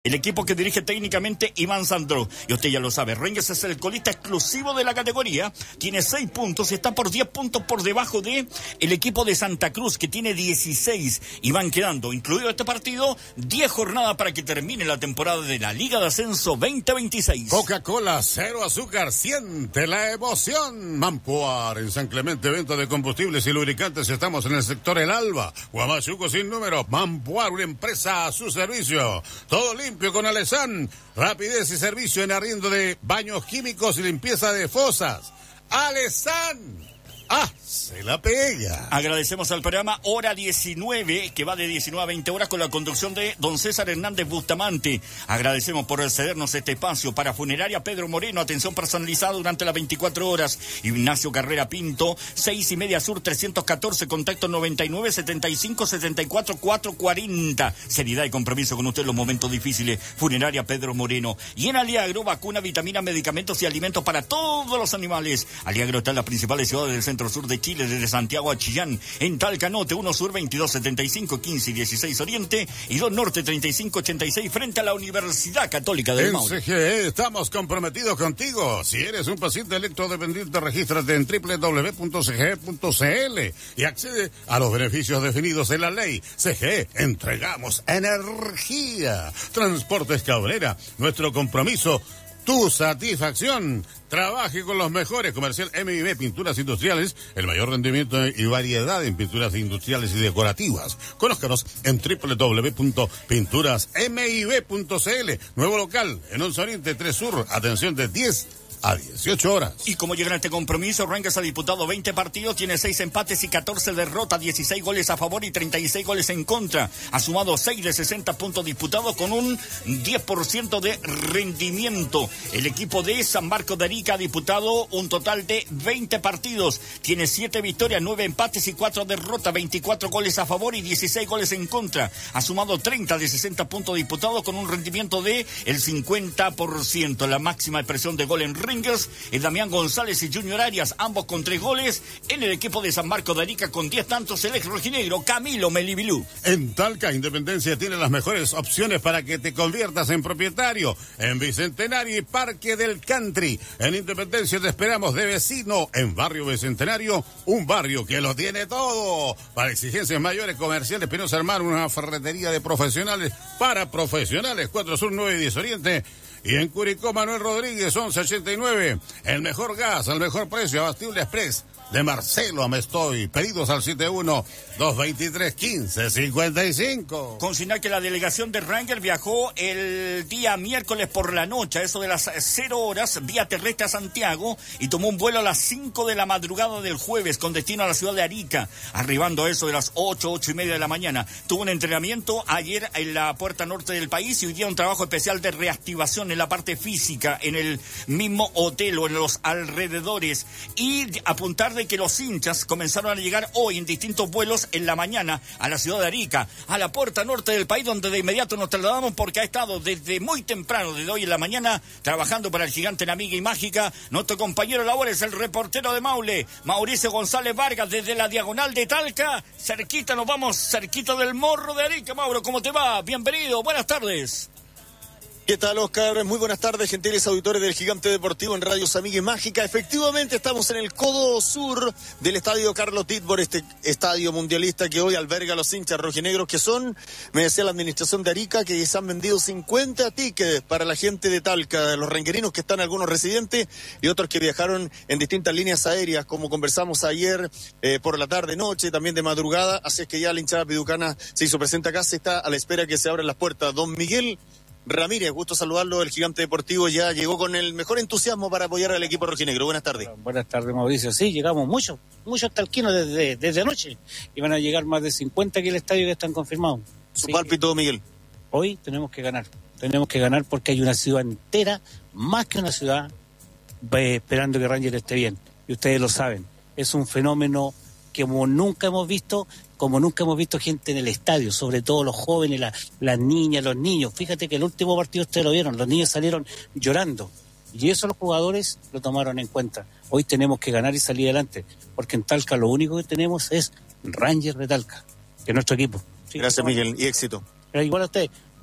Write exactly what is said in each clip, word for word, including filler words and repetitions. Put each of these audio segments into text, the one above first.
El equipo que dirige técnicamente Iván Sandro. Y usted ya lo sabe, Rangers es el colista exclusivo de la categoría. Tiene seis puntos, está por diez puntos por debajo de el equipo de Santa Cruz, que tiene dieciséis. Y van quedando, incluido este partido, diez jornadas para que termine la temporada de la Liga de Ascenso veinte veintiséis. Coca-Cola, cero azúcar, siente la emoción. Mampuar, en San Clemente, venta de combustibles y lubricantes. Estamos en el sector El Alba. Guamachuco sin número. Mampuar, una empresa a su servicio. Todo limpio con Alesán, rapidez y servicio en arriendo de baños químicos y limpieza de fosas. Alesán, ¡ah, se la pega! Agradecemos al programa Hora diecinueve, que va de diecinueve a veinte horas con la conducción de don César Hernández Bustamante. Agradecemos por cedernos este espacio. Para Funeraria Pedro Moreno, atención personalizada durante las veinticuatro horas. Ignacio Carrera Pinto, seis y media sur trescientos catorce, contacto noventa y nueve, setenta y cinco, setenta y cuatro, cuatrocientos cuarenta. Seriedad y compromiso con usted en los momentos difíciles. Funeraria Pedro Moreno. Y en Aliagro, vacuna, vitaminas, medicamentos y alimentos para todos los animales. Aliagro está en las principales ciudades del centro sur de Chile, desde Santiago a Chillán, en Talcahuano, uno sur veintidós setenta y cinco, quince y dieciséis oriente, y dos norte treinta y cinco ochenta y seis frente a la Universidad Católica del Maule. En C G E estamos comprometidos contigo. Si eres un paciente electrodependiente, regístrate en doble u doble u doble u punto c g e punto c l y accede a los beneficios definidos en la ley. C G E, entregamos energía. Transportes Cabrera, nuestro compromiso, tu satisfacción. Trabaje con los mejores. Comercial M I B Pinturas Industriales, el mayor rendimiento y variedad en pinturas industriales y decorativas. Conózcanos en doble u doble u doble u punto pinturas mib punto c l. Nuevo local en Once Oriente tres Sur. Atención de diez a dieciocho horas. Y como llega este compromiso, Rangers ha disputado veinte partidos, tiene seis empates y catorce derrotas, dieciséis goles a favor y treinta y seis goles en contra. Ha sumado seis de sesenta puntos disputados con un diez por ciento de rendimiento. El equipo de San Marcos de Arica ha disputado un total de veinte partidos. Tiene siete victorias, nueve empates y cuatro derrotas, veinticuatro goles a favor y dieciséis goles en contra. Ha sumado treinta de sesenta puntos disputados con un rendimiento de el cincuenta por ciento. La máxima expresión de gol en Rangers es Damián González y Junior Arias, ambos con tres goles. En el equipo de San Marcos de Arica con diez tantos, el ex rojinegro Camilo Melibilú. En Talca, Independencia tiene las mejores opciones para que te conviertas en propietario. En Bicentenario y Parque del Country. En Independencia te esperamos de vecino. En Barrio Bicentenario, un barrio que lo tiene todo. Para exigencias mayores, Comercial Espinosa Hermano, una ferretería de profesionales para profesionales. cuatro Sur, nueve y diez Oriente. Y en Curicó, Manuel Rodríguez, once ochenta y nueve. El mejor gas, al mejor precio, Abastible Express. De Marcelo Amestoy. Pedidos al siete uno, dos veintitrés, quince cincuenta y cinco. Consignar que la delegación de Rangers viajó el día miércoles por la noche, a eso de las cero horas, vía terrestre a Santiago, y tomó un vuelo a las cinco de la madrugada del jueves con destino a la ciudad de Arica, arribando a eso de las ocho, ocho y media de la mañana. Tuvo un entrenamiento ayer en la puerta norte del país y hoy día un trabajo especial de reactivación en la parte física, en el mismo hotel o en los alrededores, y apuntar de que los hinchas comenzaron a llegar hoy en distintos vuelos en la mañana a la ciudad de Arica, a la puerta norte del país, donde de inmediato nos trasladamos porque ha estado desde muy temprano, desde hoy en la mañana, trabajando para el Gigante en Amiga y Mágica, nuestro compañero de labores, el reportero de Maule, Mauricio González Vargas, desde la diagonal de Talca, cerquita, nos vamos, cerquita del Morro de Arica. Mauro, ¿cómo te va? Bienvenido, buenas tardes. ¿Qué tal, Oscar? Muy buenas tardes, gentiles auditores del Gigante Deportivo en Radio Amiga y Mágica. Efectivamente, estamos en el codo sur del estadio Carlos Titbor, este estadio mundialista que hoy alberga a los hinchas rojinegros, que son, me decía la administración de Arica, que se han vendido cincuenta tickets para la gente de Talca, los renguerinos que están algunos residentes y otros que viajaron en distintas líneas aéreas, como conversamos ayer eh, por la tarde, noche, también de madrugada. Así es que ya la hinchada piducana se hizo presente acá, se está a la espera que se abran las puertas. Don Miguel Ramírez, gusto saludarlo. El Gigante Deportivo ya llegó con el mejor entusiasmo para apoyar al equipo rojinegro. Buenas tardes. Buenas tardes, Mauricio. Sí, llegamos muchos, muchos talquinos desde, desde anoche. Y van a llegar más de cincuenta aquí al estadio que están confirmados. Su sí. Pálpito, Miguel. Hoy tenemos que ganar. Tenemos que ganar porque hay una ciudad entera, más que una ciudad, eh, esperando que Rangers esté bien. Y ustedes lo saben. Es un fenómeno que como nunca hemos visto, como nunca hemos visto gente en el estadio, sobre todo los jóvenes, la, las niñas, los niños. Fíjate que el último partido ustedes lo vieron, los niños salieron llorando. Y eso los jugadores lo tomaron en cuenta. Hoy tenemos que ganar y salir adelante, porque en Talca lo único que tenemos es Rangers de Talca, que es nuestro equipo. Sí, gracias, Miguel, y éxito. Pero igual a usted,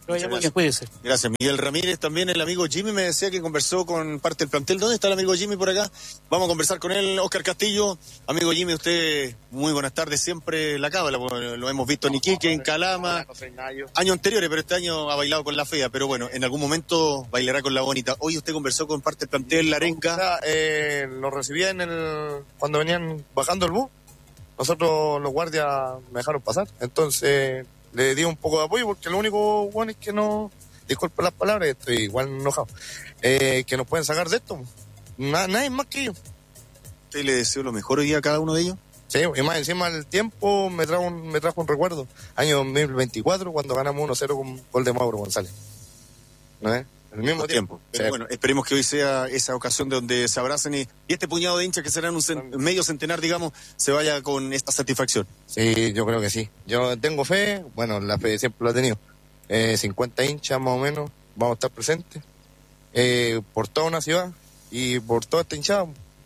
vaya muy bien, cuídese. Gracias, Miguel Ramírez. También el amigo Jimmy me decía que conversó con parte del plantel. ¿Dónde está el amigo Jimmy por acá? Vamos a conversar con él. Oscar Castillo. Amigo Jimmy, usted, muy buenas tardes. Siempre la cábala. Lo hemos visto en Iquique, en Calama. Años anteriores, pero este año ha bailado con la fea. Pero bueno, en algún momento bailará con la bonita. Hoy usted conversó con parte del plantel, la Arenca. Eh, lo recibía en el cuando venían bajando el bus. Nosotros, los guardias, me dejaron pasar. Entonces le di un poco de apoyo porque lo único bueno es que no, disculpen las palabras, estoy igual enojado, eh, que nos pueden sacar de esto. Nada, nadie más que yo. ¿Usted le deseo lo mejor hoy a cada uno de ellos? Sí, y más encima el tiempo me trajo un, me trajo un recuerdo. Año dos mil veinticuatro, cuando ganamos uno cero con gol de Mauro González. ¿No es? Al mismo tiempo. Pero Sí. bueno, esperemos que hoy sea esa ocasión de donde se abracen y, y este puñado de hinchas que serán un cen- medio centenar, digamos, se vaya con esta satisfacción. Sí, yo creo que sí. Yo tengo fe, bueno, la fe siempre lo he tenido. Eh, cincuenta hinchas más o menos, vamos a estar presentes eh, por toda una ciudad y por toda esta hinchada.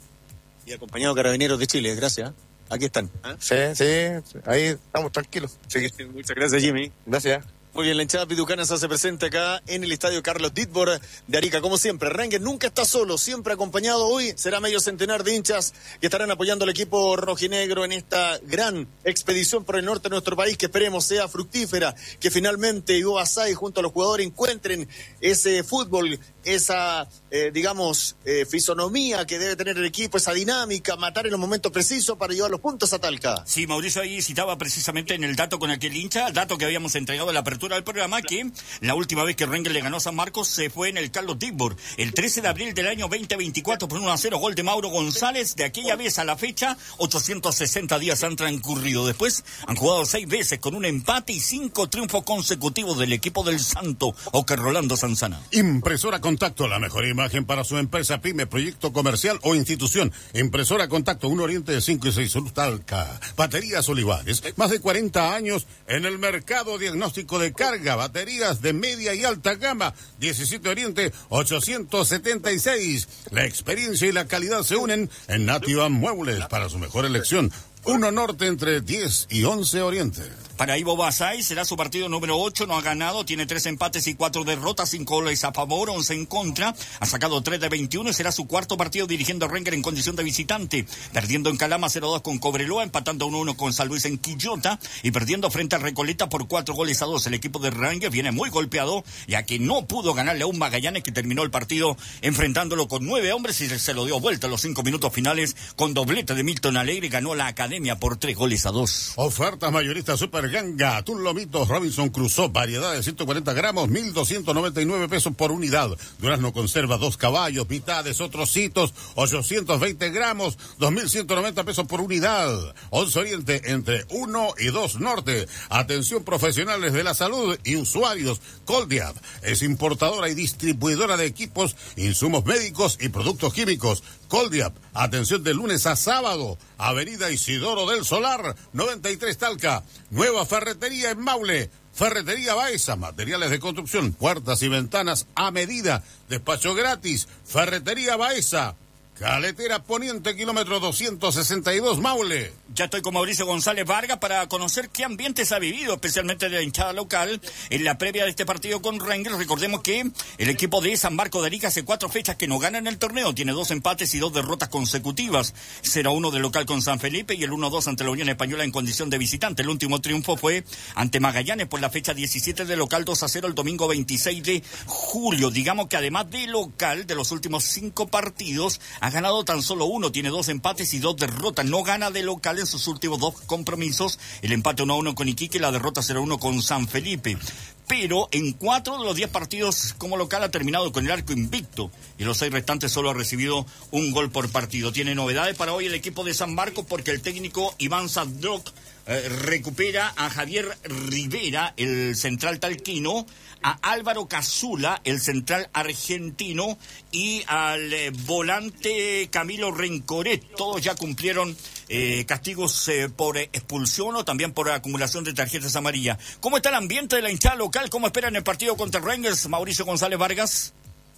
Y acompañado de Carabineros de Chile, gracias. ¿eh? Aquí están. ¿eh? Sí, sí, ahí estamos tranquilos. Sí, Muchas gracias, Jimmy. gracias. Muy bien, la hinchada pitucana se hace presente acá en el estadio Carlos Ditbor de Arica. Como siempre, Rangers nunca está solo, siempre acompañado. Hoy será medio centenar de hinchas que estarán apoyando al equipo rojinegro en esta gran expedición por el norte de nuestro país, que esperemos sea fructífera, que finalmente Ivo Basay junto a los jugadores encuentren ese fútbol, esa, eh, digamos, eh, fisonomía que debe tener el equipo, esa dinámica, matar en los momentos precisos para llevar los puntos a Talca. Sí, Mauricio ahí citaba precisamente en el dato con aquel hincha, el dato que habíamos entregado en la apertura del programa, que la última vez que Rangers le ganó a San Marcos se fue en el Carlos Ditbor, el trece de abril del año veinte veinticuatro por uno a cero, gol de Mauro González. De aquella vez a la fecha, ochocientos sesenta días han transcurrido. Después han jugado seis veces con un empate y cinco triunfos consecutivos del equipo del Santo, Oscar Rolando Sanzana. Impresora Contacto, la mejor imagen para su empresa, pyme, proyecto comercial o institución. Impresora Contacto, un Oriente de cinco y seis Sur Talca. Baterías Olivares, más de cuarenta años en el mercado. Diagnóstico de carga, baterías de media y alta gama. diecisiete Oriente ochocientos setenta y seis. La experiencia y la calidad se unen en Nativa Muebles para su mejor elección. Uno Norte entre diez y once Oriente. Para Ivo Basay será su partido número ocho, no ha ganado, tiene tres empates y cuatro derrotas, cinco goles a favor, once en contra, ha sacado tres de veintiuno y será su cuarto partido dirigiendo a Rangers en condición de visitante, perdiendo en Calama cero dos con Cobreloa, empatando uno uno con San Luis en Quillota y perdiendo frente a Recoleta por cuatro goles a dos. El equipo de Rangers viene muy golpeado, ya que no pudo ganarle a un Magallanes que terminó el partido enfrentándolo con nueve hombres y se lo dio vuelta a los cinco minutos finales con doblete de Milton Alegre, ganó la Academia por tres goles a dos. Ofertas mayoristas Super Ganga, atún Lomitos Robinson Crusoe, variedad de ciento cuarenta gramos, mil doscientos noventa y nueve pesos por unidad. Durazno conserva dos caballos, mitades, otros hitos, ochocientos veinte gramos, dos mil ciento noventa pesos por unidad. once Oriente entre uno y dos Norte. Atención profesionales de la salud y usuarios. Coldiab es importadora y distribuidora de equipos, insumos médicos y productos químicos. Coldiab, atención de lunes a sábado. Avenida Isidoro del Solar, noventa y tres Talca. Nueva ferretería en Maule. Ferretería Baeza, materiales de construcción, puertas y ventanas a medida. Despacho gratis. Ferretería Baeza. Caletera Poniente, kilómetro doscientos sesenta y dos, Maule. Ya estoy con Mauricio González Vargas para conocer qué ambiente se ha vivido, especialmente de la hinchada local, en la previa de este partido con Rangers. Recordemos que el equipo de San Marcos de Arica hace cuatro fechas que no gana en el torneo, tiene dos empates y dos derrotas consecutivas. cero uno de local con San Felipe y el uno dos ante la Unión Española en condición de visitante. El último triunfo fue ante Magallanes por la fecha diecisiete de local, dos a cero el domingo veintiséis de julio. Digamos que además de local, de los últimos cinco partidos, ha ganado tan solo uno, tiene dos empates y dos derrotas. No gana de local en sus últimos dos compromisos, el empate uno a uno con Iquique y la derrota cero a uno con San Felipe. Pero en cuatro de los diez partidos como local ha terminado con el arco invicto y los seis restantes solo ha recibido un gol por partido. Tiene novedades para hoy el equipo de San Marcos porque el técnico Iván Sadrock eh, recupera a Javier Rivera, el central talquino, a Álvaro Cazula, el central argentino, y al eh, volante Camilo Rencoret. Todos ya cumplieron eh, castigos eh, por eh, expulsión o también por acumulación de tarjetas amarillas. ¿Cómo está el ambiente de la hinchada local? ¿Cómo esperan el partido contra Rangers, Mauricio González Vargas?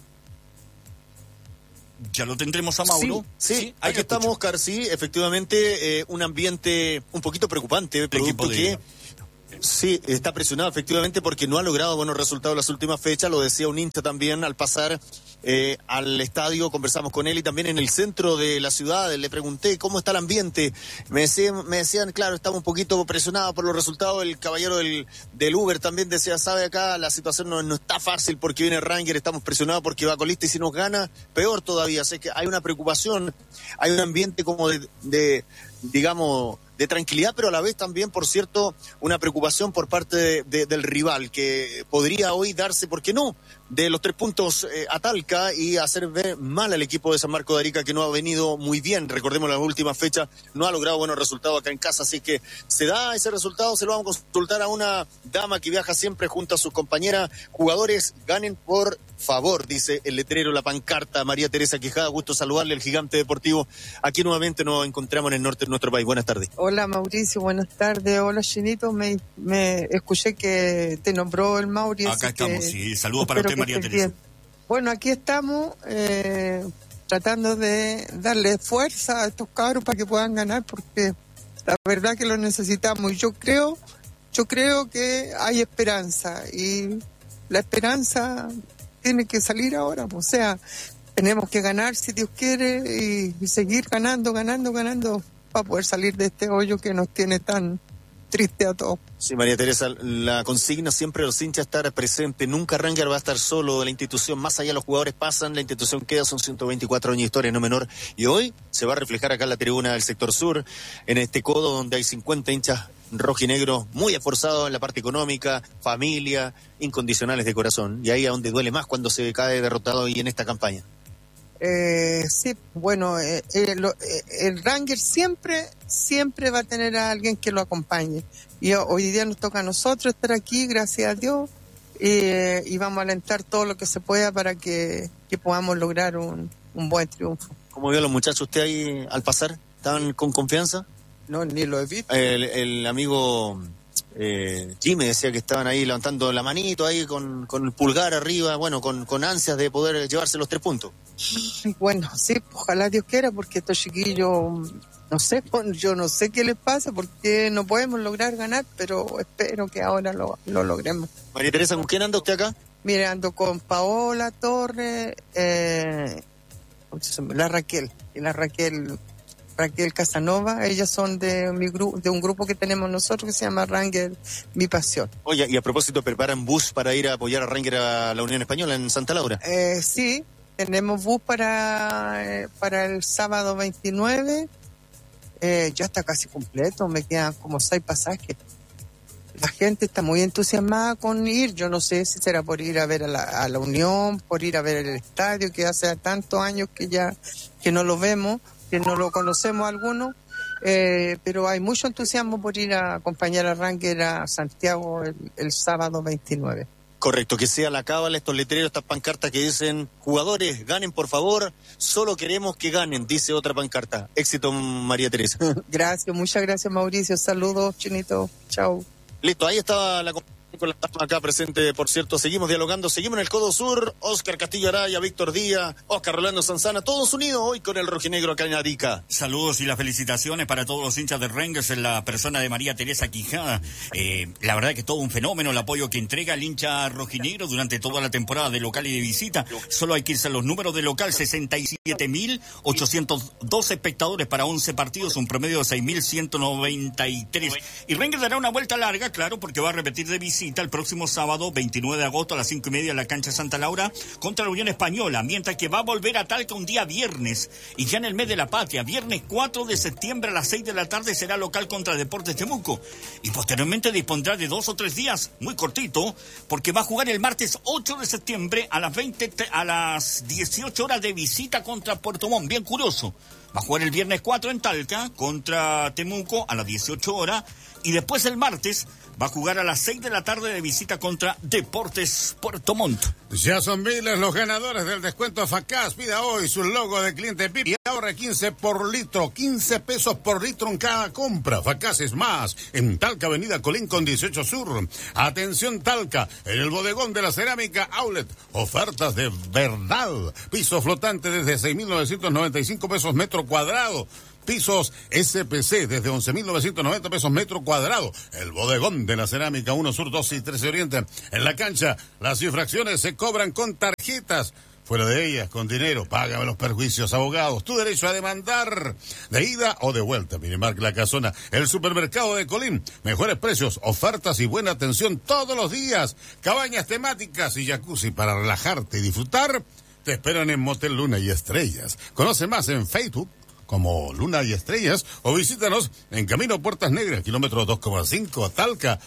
Ya lo tendremos a Mauro. Sí, sí, aquí estamos, Oscar, sí, efectivamente, eh, un ambiente un poquito preocupante, producto de... que Sí, está presionado efectivamente porque no ha logrado buenos resultados en las últimas fechas, lo decía un hincha también al pasar eh, al estadio, conversamos con él y también en el centro de la ciudad, le pregunté cómo está el ambiente, me decían, me decían claro, estamos un poquito presionados por los resultados, el caballero del, del Uber también decía, sabe acá la situación no, no está fácil porque viene Ranger, estamos presionados porque va colista y si nos gana, peor todavía, así que hay una preocupación, hay un ambiente como de, de digamos, de tranquilidad, pero a la vez también, por cierto, una preocupación por parte de, de, del rival, que podría hoy darse, ¿por qué no?, de los tres puntos eh, a Talca y hacer ver mal al equipo de San Marcos de Arica, que no ha venido muy bien, recordemos las últimas fechas, no ha logrado buenos resultados acá en casa, así que se da ese resultado, se lo vamos a consultar a una dama que viaja siempre junto a sus compañeras, jugadores, ganen por favor, dice el letrero, la pancarta, María Teresa Quijada, gusto saludarle, el Gigante Deportivo, aquí nuevamente nos encontramos en el norte de nuestro país, buenas tardes. Hola Mauricio, buenas tardes, hola Chinito, me, me escuché que te nombró el Mauricio. Acá estamos, sí, saludos para usted María Teresa. Bien. Bueno, aquí estamos eh, tratando de darle fuerza a estos cabros para que puedan ganar, porque la verdad que lo necesitamos y yo creo, yo creo que hay esperanza y la esperanza tiene que salir ahora, o sea, tenemos que ganar si Dios quiere y, y seguir ganando, ganando, ganando para poder salir de este hoyo que nos tiene tan triste a todos. Sí, María Teresa, la consigna siempre de los hinchas estar presente, nunca Ranger va a estar solo, la institución, más allá los jugadores pasan, la institución queda, son ciento veinticuatro años de historia, no menor, y hoy se va a reflejar acá en la tribuna del sector sur, en este codo donde hay cincuenta hinchas rojinegros muy esforzados en la parte económica, familia, incondicionales de corazón, y ahí es donde duele más cuando se cae derrotado y en esta campaña. Eh, sí, bueno, eh, eh, lo, eh, el Ranger siempre, siempre va a tener a alguien que lo acompañe. Y hoy día nos toca a nosotros estar aquí, gracias a Dios, eh, y vamos a alentar todo lo que se pueda para que, que podamos lograr un, un buen triunfo. ¿Cómo vio a los muchachos usted ahí al pasar? ¿Estaban con confianza? No, ni lo he visto. El, el amigo eh, Jimmy decía que estaban ahí levantando la manito ahí con, con el pulgar arriba, bueno, con, con ansias de poder llevarse los tres puntos. Bueno, sí, ojalá Dios quiera, porque estos chiquillos, no sé, yo no sé qué les pasa, porque no podemos lograr ganar, pero espero que ahora lo, lo logremos. María Teresa, ¿con quién anda usted acá? Mire, ando con Paola Torres, eh, la Raquel, y la Raquel... Raquel Casanova, ellas son de mi grupo, de un grupo que tenemos nosotros que se llama Ranger Mi Pasión. Oye, y a propósito, ¿preparan bus para ir a apoyar a Ranger a la Unión Española en Santa Laura? Eh, sí, tenemos bus para, eh, para el sábado veintinueve, eh, ya está casi completo, me quedan como seis pasajes. La gente está muy entusiasmada con ir, yo no sé si será por ir a ver a la, a la Unión, por ir a ver el estadio, que hace tantos años que ya que no lo vemos, que no lo conocemos algunos, eh, pero hay mucho entusiasmo por ir a acompañar a Ranger a Santiago el, el sábado veintinueve. Correcto, que sea la cábala, estos letreros, estas pancartas que dicen, jugadores, ganen por favor, solo queremos que ganen, dice otra pancarta. Éxito, María Teresa. Gracias, muchas gracias Mauricio, saludos Chinito, chao. Listo, ahí estaba la con la dama acá presente, por cierto, seguimos dialogando, seguimos en el Codo Sur, Oscar Castillo Araya, Víctor Díaz, Oscar Rolando Sanzana, todos unidos hoy con el rojinegro acá en Arica. Saludos y las felicitaciones para todos los hinchas de Rangers en la persona de María Teresa Quijada. Eh, la verdad que todo un fenómeno el apoyo que entrega el hincha rojinegro durante toda la temporada de local y de visita. Solo hay que irse a los números de local, sesenta y siete mil ochocientos dos espectadores para once partidos, un promedio de seis mil ciento noventa y tres. Y Rangers dará una vuelta larga, claro, porque va a repetir de visita el próximo sábado, veintinueve de agosto a las cinco y media en la cancha Santa Laura contra la Unión Española, mientras que va a volver a Talca un día viernes y ya en el mes de la patria, viernes cuatro de septiembre a las seis de la tarde será local contra Deportes Temuco y posteriormente dispondrá de dos o tres días, muy cortito, porque va a jugar el martes ocho de septiembre a las veinte, a las dieciocho horas de visita contra Puerto Montt, bien curioso. Va a jugar el viernes cuatro en Talca contra Temuco a las dieciocho horas y después el martes va a jugar a las seis de la tarde de visita contra Deportes Puerto Montt. Ya son miles los ganadores del descuento Facaz. Pida hoy su logo de cliente V I P y ahorra quince por litro, quince pesos por litro en cada compra. Facaz es más, en Talca, Avenida Colín con dieciocho Sur. Atención Talca, en el bodegón de la cerámica Outlet. Ofertas de verdad. Piso flotante desde seis mil novecientos noventa y cinco pesos metro cuadrado. Pisos S P C desde once mil novecientos noventa pesos metro cuadrado. El bodegón de la cerámica uno Sur, dos y trece Oriente. En la cancha, las infracciones se cobran con tarjetas. Fuera de ellas, con dinero, págame los perjuicios, abogados. Tu derecho a demandar de ida o de vuelta. Minimark La Casona, el supermercado de Colín. Mejores precios, ofertas y buena atención todos los días. Cabañas temáticas y jacuzzi para relajarte y disfrutar. Te esperan en Motel Luna y Estrellas. Conoce más en Facebook como Luna y Estrellas o visítanos en Camino Puertas Negras, kilómetro dos coma cinco, Talca.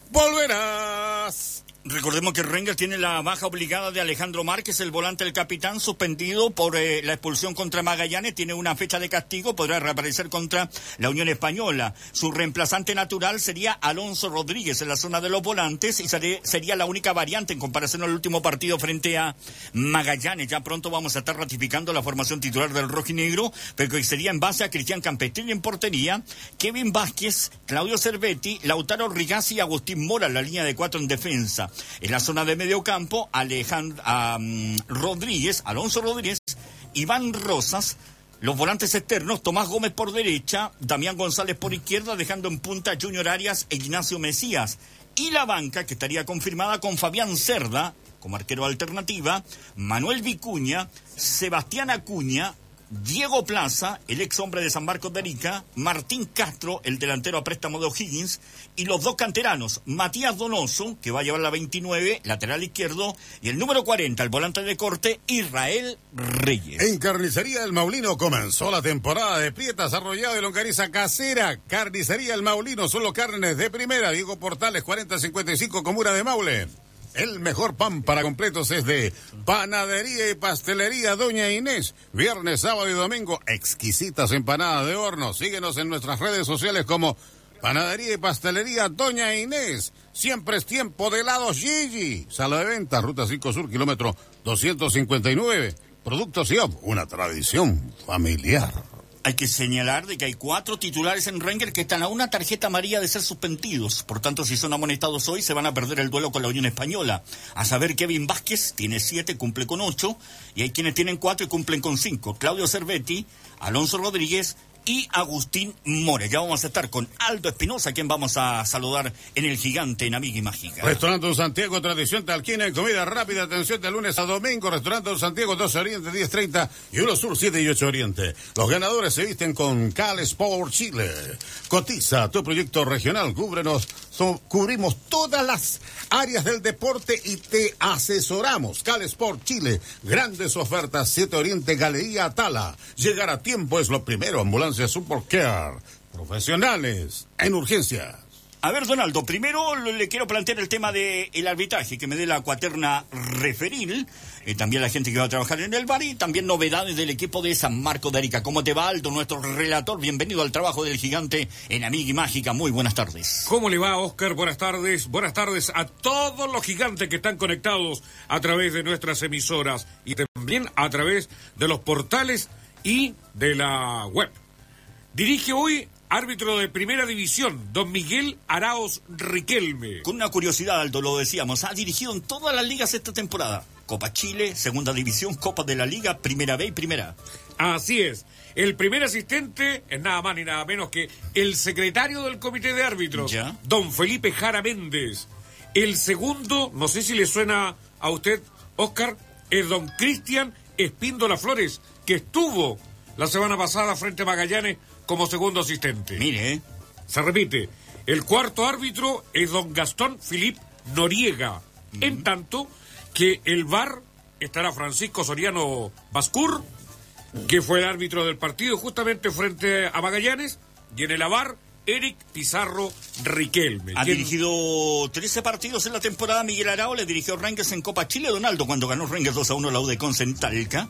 Volverás. Recordemos que Rangers tiene la baja obligada de Alejandro Márquez, el volante del capitán, suspendido por eh, la expulsión contra Magallanes. Tiene una fecha de castigo, podrá reaparecer contra la Unión Española. Su reemplazante natural sería Alonso Rodríguez en la zona de los volantes y sería, sería la única variante en comparación al último partido frente a Magallanes. Ya pronto vamos a estar ratificando la formación titular del rojinegro, pero que sería en base a Cristian Campestrini en portería, Kevin Vázquez, Claudio Cervetti, Lautaro Rigazzi y Agustín Mora en la línea de cuatro en defensa. En la zona de medio campo, Alejandro um, Rodríguez, Alonso Rodríguez, Iván Rosas, los volantes externos, Tomás Gómez por derecha, Damián González por izquierda, dejando en punta Junior Arias e Ignacio Mesías. Y la banca, que estaría confirmada con Fabián Cerda como arquero alternativa, Manuel Vicuña, Sebastián Acuña, Diego Plaza, el ex hombre de San Marcos de Arica, Martín Castro, el delantero a préstamo de O'Higgins, y los dos canteranos, Matías Donoso, que va a llevar la veintinueve, lateral izquierdo, y el número cuarenta, el volante de corte, Israel Reyes. En Carnicería El Maulino comenzó la temporada de prietas, arrollado y longaniza casera. Carnicería El Maulino, solo carnes de primera. Diego Portales, cuarenta cincuenta y cinco, Comuna de Maule. El mejor pan para completos es de Panadería y Pastelería Doña Inés. Viernes, sábado y domingo, exquisitas empanadas de horno. Síguenos en nuestras redes sociales como Panadería y Pastelería Doña Inés. Siempre es tiempo de helados Gigi. Sala de venta, Ruta cinco Sur, kilómetro doscientos cincuenta y nueve. Productos I O P, una tradición familiar. Hay que señalar de que hay cuatro titulares en Rangers que están a una tarjeta amarilla de ser suspendidos. Por tanto, si son amonestados hoy, se van a perder el duelo con la Unión Española. A saber, Kevin Vázquez tiene siete, cumple con ocho. Y hay quienes tienen cuatro y cumplen con cinco. Claudio Cervetti, Alonso Rodríguez y Agustín More. Ya vamos a estar con Aldo Espinosa, a quien vamos a saludar en el Gigante en Amiga y Mágica. Restaurante Don Santiago, tradición talquina y comida rápida, atención de lunes a domingo. Restaurante Don Santiago, doce Oriente, diez treinta y uno Sur, siete y ocho Oriente. Los ganadores se visten con Cal Sport Chile. Cotiza tu proyecto regional, cúbrenos, so, cubrimos todas las áreas del deporte y te asesoramos. Cal Sport Chile, grandes ofertas, siete Oriente, Galería Atala. Llegar a tiempo es lo primero, ambulancia Super Care, profesionales en urgencias. A ver, Donaldo, primero le quiero plantear el tema del arbitraje, que me dé la cuaterna referil, eh, también la gente que va a trabajar en el bar y también novedades del equipo de San Marcos de Arica. ¿Cómo te va, Aldo, nuestro relator? Bienvenido al trabajo del Gigante en Amiga y Mágica. Muy buenas tardes. ¿Cómo le va, Oscar? Buenas tardes. Buenas tardes a todos los gigantes que están conectados a través de nuestras emisoras y también a través de los portales y de la web. Dirige hoy árbitro de primera división, don Miguel Araos Riquelme. Con una curiosidad, Aldo, lo decíamos, ha dirigido en todas las ligas esta temporada. Copa Chile, Segunda División, Copa de la Liga, Primera B y Primera A. Así es. El primer asistente es nada más ni nada menos que el secretario del comité de árbitros, ¿ya? Don Felipe Jara Méndez. El segundo, no sé si le suena a usted, Oscar, es don Cristian Espíndola Flores, que estuvo la semana pasada frente a Magallanes como segundo asistente. Mire. Se repite. El cuarto árbitro es don Gastón Filip Noriega. Mm. En tanto que el V A R estará Francisco Soriano Bascur, que fue el árbitro del partido justamente frente a Magallanes, y en el A V A R, Eric Pizarro Riquelme. Ha ¿Quién? dirigido trece partidos en la temporada. Miguel Arao le dirigió Rangers en Copa Chile, Donaldo, cuando ganó Rangers dos a uno la U de Conce en Talca.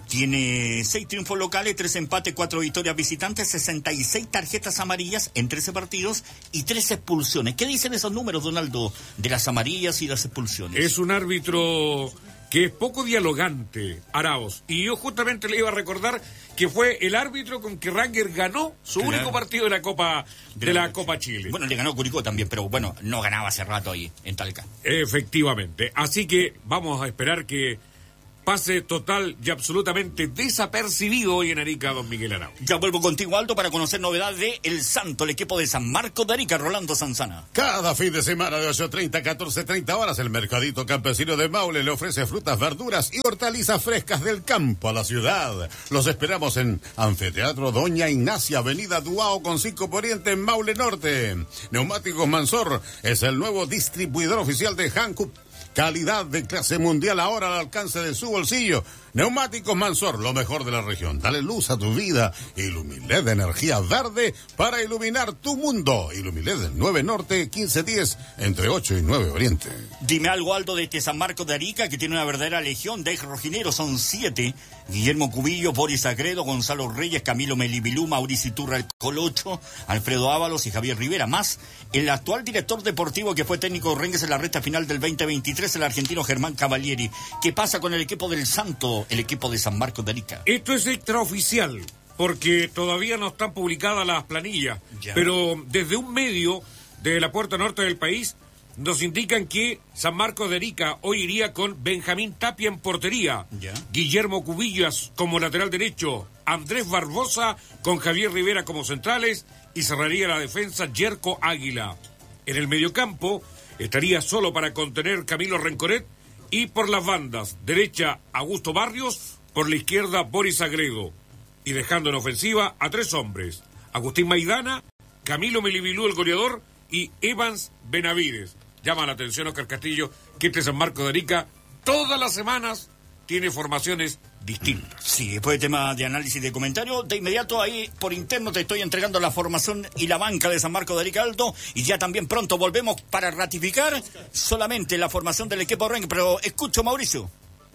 Tiene seis triunfos locales, tres empates, cuatro victorias visitantes, sesenta y seis tarjetas amarillas en trece partidos y tres expulsiones. ¿Qué dicen esos números, Donaldo, de las amarillas y las expulsiones? Es un árbitro que es poco dialogante, Araos. Y yo justamente le iba a recordar que fue el árbitro con que Rangers ganó su claro. único partido de la Copa de, de la Copa Chile. Bueno, le ganó Curicó también, pero bueno, no ganaba hace rato ahí en Talca. Efectivamente. Así que vamos a esperar que pase total y absolutamente desapercibido hoy en Arica, don Miguel Arau. Ya vuelvo contigo, Aldo, para conocer novedades de El Santo, el equipo de San Marcos de Arica, Rolando Sanzana. Cada fin de semana de ocho treinta a catorce treinta horas, el Mercadito Campesino de Maule le ofrece frutas, verduras y hortalizas frescas del campo a la ciudad. Los esperamos en Anfiteatro Doña Ignacia, Avenida Duao con cinco Poniente en Maule Norte. Neumáticos Mansor es el nuevo distribuidor oficial de Hankook. Calidad de clase mundial ahora al alcance de su bolsillo. Neumáticos Mansor, lo mejor de la región. Dale luz a tu vida. Ilumiled de energía verde para iluminar tu mundo. Ilumiled nueve Norte, quince diez, entre ocho y nueve Oriente. Dime algo, Aldo, de este San Marcos de Arica, que tiene una verdadera legión de rojineros. Son siete. Guillermo Cubillo, Boris Agredo, Gonzalo Reyes, Camilo Melibilú, Mauricio Iturra el Colocho, Alfredo Ábalos y Javier Rivera. Más el actual director deportivo que fue técnico de Rengues en la recta final del veinte veintitrés, el argentino Germán Cavalieri. ¿Qué pasa con el equipo del Santo, el equipo de San Marcos de Arica? Esto es extraoficial, porque todavía no están publicadas las planillas, ya. Pero desde un medio de la puerta norte del país nos indican que San Marcos de Arica hoy iría con Benjamín Tapia en portería, ya. Guillermo Cubillas como lateral derecho, Andrés Barbosa con Javier Rivera como centrales y cerraría la defensa Yerko Águila. En el mediocampo estaría solo para contener Camilo Rencoret y por las bandas, derecha Augusto Barrios, por la izquierda Boris Agredo, y dejando en ofensiva a tres hombres, Agustín Maidana, Camilo Melibilú el goleador y Evans Benavides. Llama la atención, Oscar Castillo, que este San Marcos de Arica todas las semanas tiene formaciones distintas. Sí, después de tema de análisis de comentario, de inmediato ahí por interno te estoy entregando la formación y la banca de San Marcos de Arica, Aldo, y ya también pronto volvemos para ratificar solamente la formación del equipo Rengue. Pero escucho, Mauricio.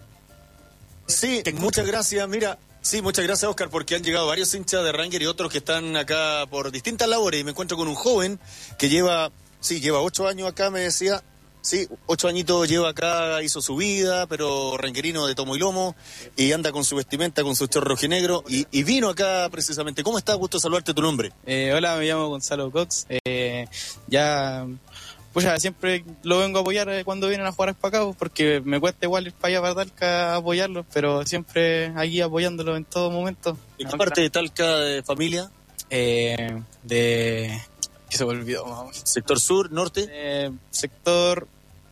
Sí, muchas gracias, mira, sí, muchas gracias, Oscar, porque han llegado varios hinchas de Ranger y otros que están acá por distintas labores, y me encuentro con un joven que lleva, sí, lleva ocho años acá, me decía. Sí, ocho añitos lleva acá, hizo su vida, pero renguerino de tomo y lomo, y anda con su vestimenta, con su chorro rojinegro, y, y vino acá precisamente. ¿Cómo estás? Gusto saludarte, tu nombre. Eh, hola, me llamo Gonzalo Cox. Eh, ya, pues ya siempre lo vengo a apoyar cuando vienen a jugar para acá, porque me cuesta igual ir para allá para Talca a apoyarlos, pero siempre aquí apoyándolos en todo momento. ¿En qué parte de Talca, de familia? Eh, de... que se me olvidó, vamos. ¿Sector sur, norte? Eh, sector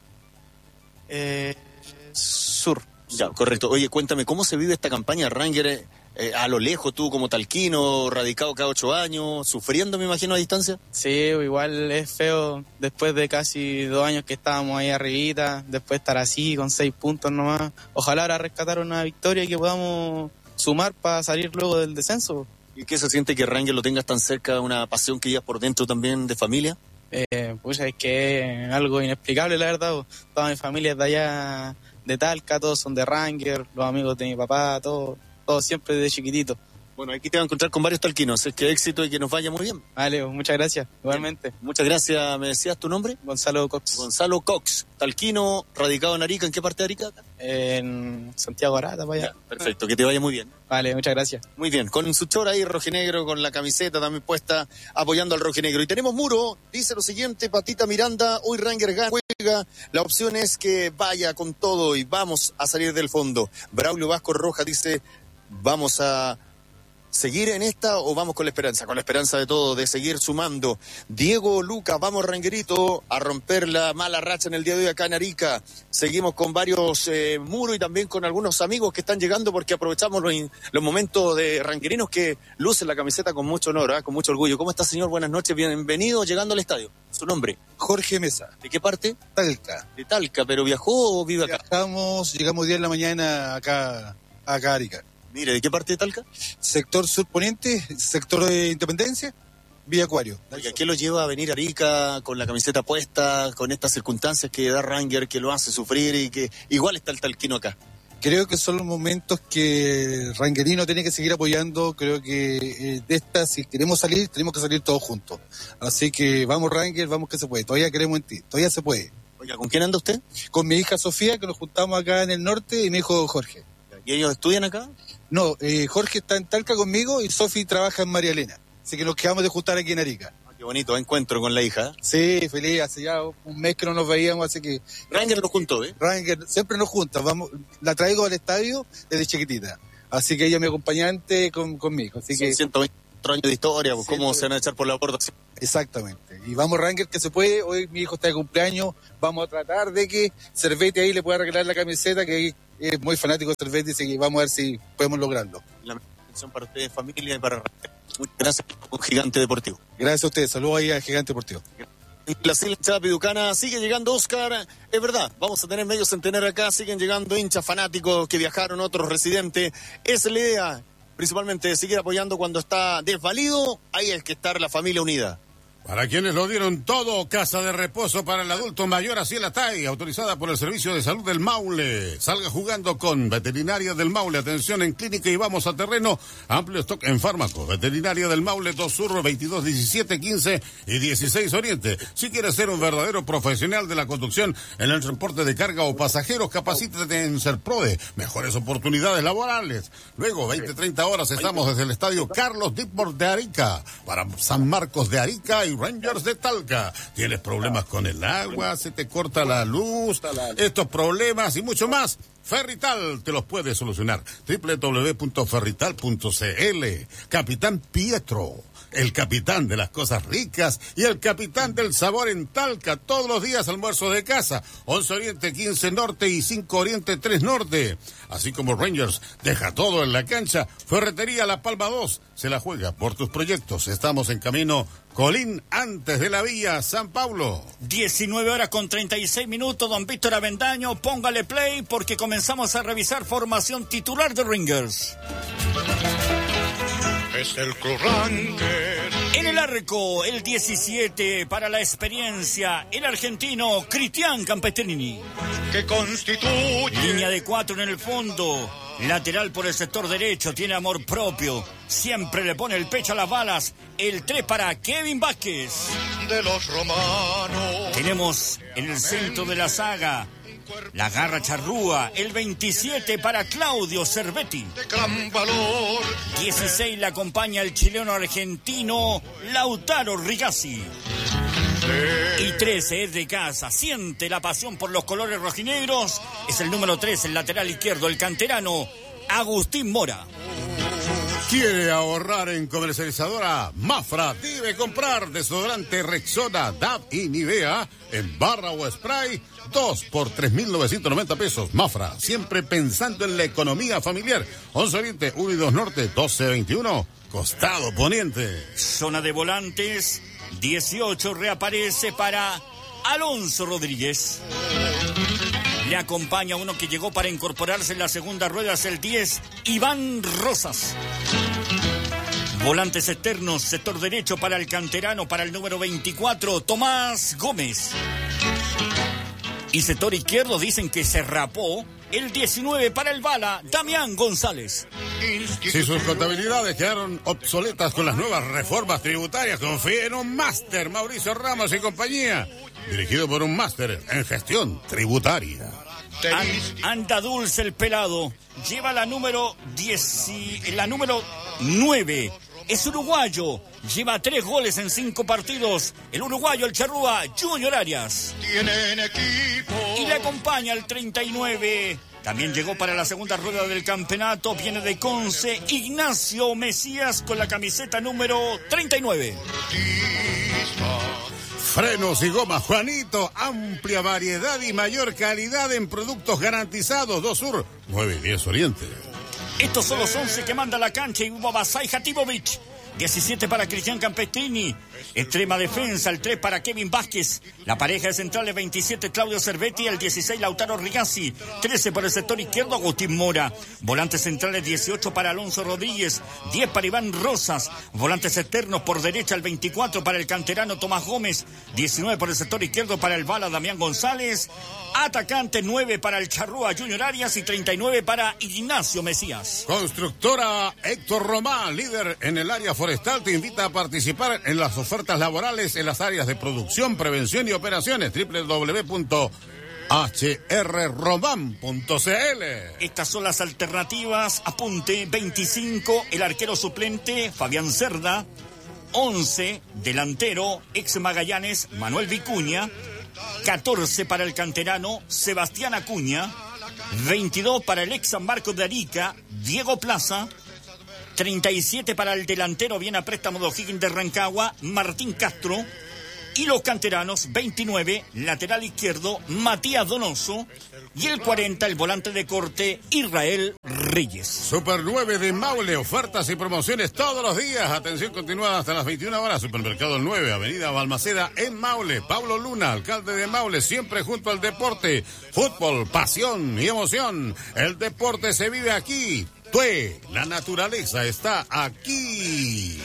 eh, sur. Ya, correcto. Oye, cuéntame, ¿cómo se vive esta campaña Ranger eh, a lo lejos, tú como talquino, radicado cada ocho años, sufriendo, me imagino, a distancia? Sí, igual es feo después de casi dos años que estábamos ahí arribita, después estar así con seis puntos nomás. Ojalá ahora rescatar una victoria y que podamos sumar para salir luego del descenso. ¿Y qué se siente que Ranger lo tengas tan cerca, una pasión que llevas por dentro también de familia? Eh, pues es que es algo inexplicable, la verdad. Toda mi familia es de allá, de Talca, todos son de Ranger, los amigos de mi papá, todos, todos siempre de chiquitito. Bueno, aquí te vas a encontrar con varios talquinos, es que éxito y que nos vaya muy bien. Vale, muchas gracias, igualmente. Bien. Muchas gracias, ¿me decías tu nombre? Gonzalo Cox. Gonzalo Cox, talquino, radicado en Arica, ¿en qué parte de Arica? En Santiago Arata, para allá. Ya, perfecto, que te vaya muy bien. Vale, muchas gracias. Muy bien, con su chora ahí rojinegro, con la camiseta también puesta, apoyando al rojinegro. Y tenemos muro, dice lo siguiente, Patita Miranda, hoy Ranger gana, juega, la opción es que vaya con todo y vamos a salir del fondo. Braulio Vasco Roja dice, vamos a ¿seguir en esta o vamos con la esperanza? Con la esperanza de todo, de seguir sumando. Diego Lucas, vamos Ranguerito, a romper la mala racha en el día de hoy acá en Arica. Seguimos con varios eh, muros y también con algunos amigos que están llegando porque aprovechamos los, los momentos de ranguerinos que lucen la camiseta con mucho honor, ¿eh? Con mucho orgullo. ¿Cómo está, señor? Buenas noches, bienvenido llegando al estadio. ¿Su nombre? Jorge Mesa. ¿De qué parte? Talca. De Talca, pero ¿viajó o vive acá? Viajamos, llegamos diez de la mañana acá, acá a Arica. Mire, ¿de qué parte de Talca? Sector surponiente, sector de Independencia, Villa Acuario. Oiga, ¿qué lo lleva a venir a Arica con la camiseta puesta, con estas circunstancias que da Ranger, que lo hace sufrir y que igual está el talquino acá? Creo que son los momentos que Rangerino tiene que seguir apoyando. Creo que eh, de esta, si queremos salir, tenemos que salir todos juntos. Así que vamos Ranger, vamos que se puede. Todavía creemos en ti, todavía se puede. Oiga, ¿con quién anda usted? Con mi hija Sofía, que nos juntamos acá en el norte, y mi hijo Jorge. ¿Y ellos estudian acá? No, eh, Jorge está en Talca conmigo y Sofi trabaja en María Elena. Así que nos quedamos de juntar aquí en Arica. Ah, qué bonito encuentro con la hija. Sí, feliz, hace ya un mes que no nos veíamos, así que... Ranger nos juntó, ¿eh? Ranger siempre nos junta, vamos, la traigo al estadio desde chiquitita, así que ella es mi acompañante con, conmigo, así Son que... ciento veinte años de historia, pues, ¿cómo se van a echar por la puerta? Exactamente, y vamos Ranger que se puede, hoy mi hijo está de cumpleaños, vamos a tratar de que Cervetti ahí le pueda regalar la camiseta, que es muy fanático de Cervetti, así que vamos a ver si podemos lograrlo. La mención para ustedes, familia, y para Ranger. Muchas gracias, un Gigante Deportivo. Gracias a ustedes, saludos ahí al Gigante Deportivo. La hinchada piducana sigue llegando, Oscar. Es verdad, vamos a tener medio centenar acá, siguen llegando hinchas fanáticos que viajaron, otros residentes. Esa es la idea, principalmente, seguir apoyando cuando está desvalido. Ahí es que estar la familia unida. Para quienes lo dieron todo, casa de reposo para el adulto mayor Asiela Tai, autorizada por el Servicio de Salud del Maule. Salga jugando con Veterinaria del Maule. Atención en clínica y vamos a terreno. Amplio stock en fármacos. Veterinaria del Maule, dos Sur, veintidós, diecisiete, quince y dieciséis Oriente. Si quieres ser un verdadero profesional de la conducción en el transporte de carga o pasajeros, capacítate en Serprode. Mejores oportunidades laborales. Luego, veinte, treinta horas, estamos desde el estadio Carlos Ditborg de Arica. Para San Marcos de Arica y Rangers de Talca. ¿Tienes problemas con el agua? ¿Se te corta la luz? Estos problemas y mucho más, Ferrital te los puede solucionar. doble u doble u doble u punto ferrital punto c l. Capitán Pietro, el capitán de las cosas ricas y el capitán del sabor en Talca. Todos los días almuerzo de casa. once Oriente, quince Norte y cinco Oriente, tres Norte. Así como Rangers deja todo en la cancha, Ferretería La Palma dos se la juega por tus proyectos. Estamos en camino Colín, antes de la vía San Pablo. diecinueve horas con treinta y seis minutos, don Víctor Avendaño, póngale play porque comenzamos a revisar formación titular de Rangers. Es el Club Ranger. En el arco, el diecisiete, para la experiencia, el argentino Cristian Campestrini. Que constituye... Línea de cuatro en el fondo, lateral por el sector derecho, tiene amor propio, siempre le pone el pecho a las balas, el tres para Kevin Vázquez. De los romanos. Tenemos en el centro de la saga la garra charrúa, el veintisiete para Claudio Cervetti. De gran valor. dieciséis la acompaña el chileno argentino Lautaro Rigazzi. Y trece es de casa, siente la pasión por los colores rojinegros. Es el número tres, el lateral izquierdo, el canterano Agustín Mora. ¿Quiere ahorrar en comercializadora Mafra? Debe comprar desodorante Rexona, D A V y Nivea en barra o spray, dos por tres mil novecientos noventa pesos. Mafra, siempre pensando en la economía familiar. once Oriente, uno y dos Norte, doce veintiuno, costado poniente. Zona de volantes, dieciocho reaparece para Alonso Rodríguez. Le acompaña uno que llegó para incorporarse en la segunda rueda, es el diez, Iván Rosas. Volantes externos, sector derecho para el canterano, para el número veinticuatro, Tomás Gómez. Y sector izquierdo dicen que se rapó, el diecinueve para el bala, Damián González. Si sus contabilidades quedaron obsoletas con las nuevas reformas tributarias, confíe en un máster, Mauricio Ramos y compañía. Dirigido por un máster en gestión tributaria. An, anda dulce el pelado. Lleva la número diez, la número nueve. Es uruguayo. Lleva tres goles en cinco partidos. El uruguayo, el charrúa, Junior Arias. Tienen equipo. Y le acompaña el treinta y nueve. También llegó para la segunda rueda del campeonato. Viene de Conce, Ignacio Mesías con la camiseta número treinta y nueve. Frenos y gomas Juanito, amplia variedad y mayor calidad en productos garantizados. dos Sur, nueve y diez Oriente. Estos son los once que manda la cancha y Babasai Hatimovich. diecisiete para Cristian Campestrini. Extrema defensa, el tres para Kevin Vázquez. La pareja de centrales, veintisiete Claudio Cervetti, el dieciséis Lautaro Rigazzi. trece por el sector izquierdo, Agustín Mora. Volantes centrales, dieciocho para Alonso Rodríguez. diez para Iván Rosas. Volantes externos por derecha, el veinticuatro para el canterano Tomás Gómez. diecinueve por el sector izquierdo para el bala Damián González. Atacante, nueve para el charrúa Junior Arias y treinta y nueve para Ignacio Mesías. Constructora Héctor Román, líder en el área forestal, te invita a participar en las ofertas laborales en las áreas de producción, prevención y operaciones. doble u doble u doble u punto h r roman punto c l. Estas son las alternativas. Apunte: veinticinco, el arquero suplente Fabián Cerda. once, delantero, ex Magallanes, Manuel Vicuña. catorce para el canterano, Sebastián Acuña. veintidós para el ex San Marcos de Arica, Diego Plaza. treinta y siete para el delantero, viene a préstamo de O'Higgins de Rancagua, Martín Castro. Y los canteranos, veintinueve, lateral izquierdo, Matías Donoso. Y el cuarenta, el volante de corte, Israel Reyes. Super nueve de Maule, ofertas y promociones todos los días. Atención continuada hasta las veintiuna horas. Supermercado El nueve, Avenida Balmaceda en Maule. Pablo Luna, alcalde de Maule, siempre junto al deporte. Fútbol, pasión y emoción. El deporte se vive aquí. Tue, la naturaleza está aquí.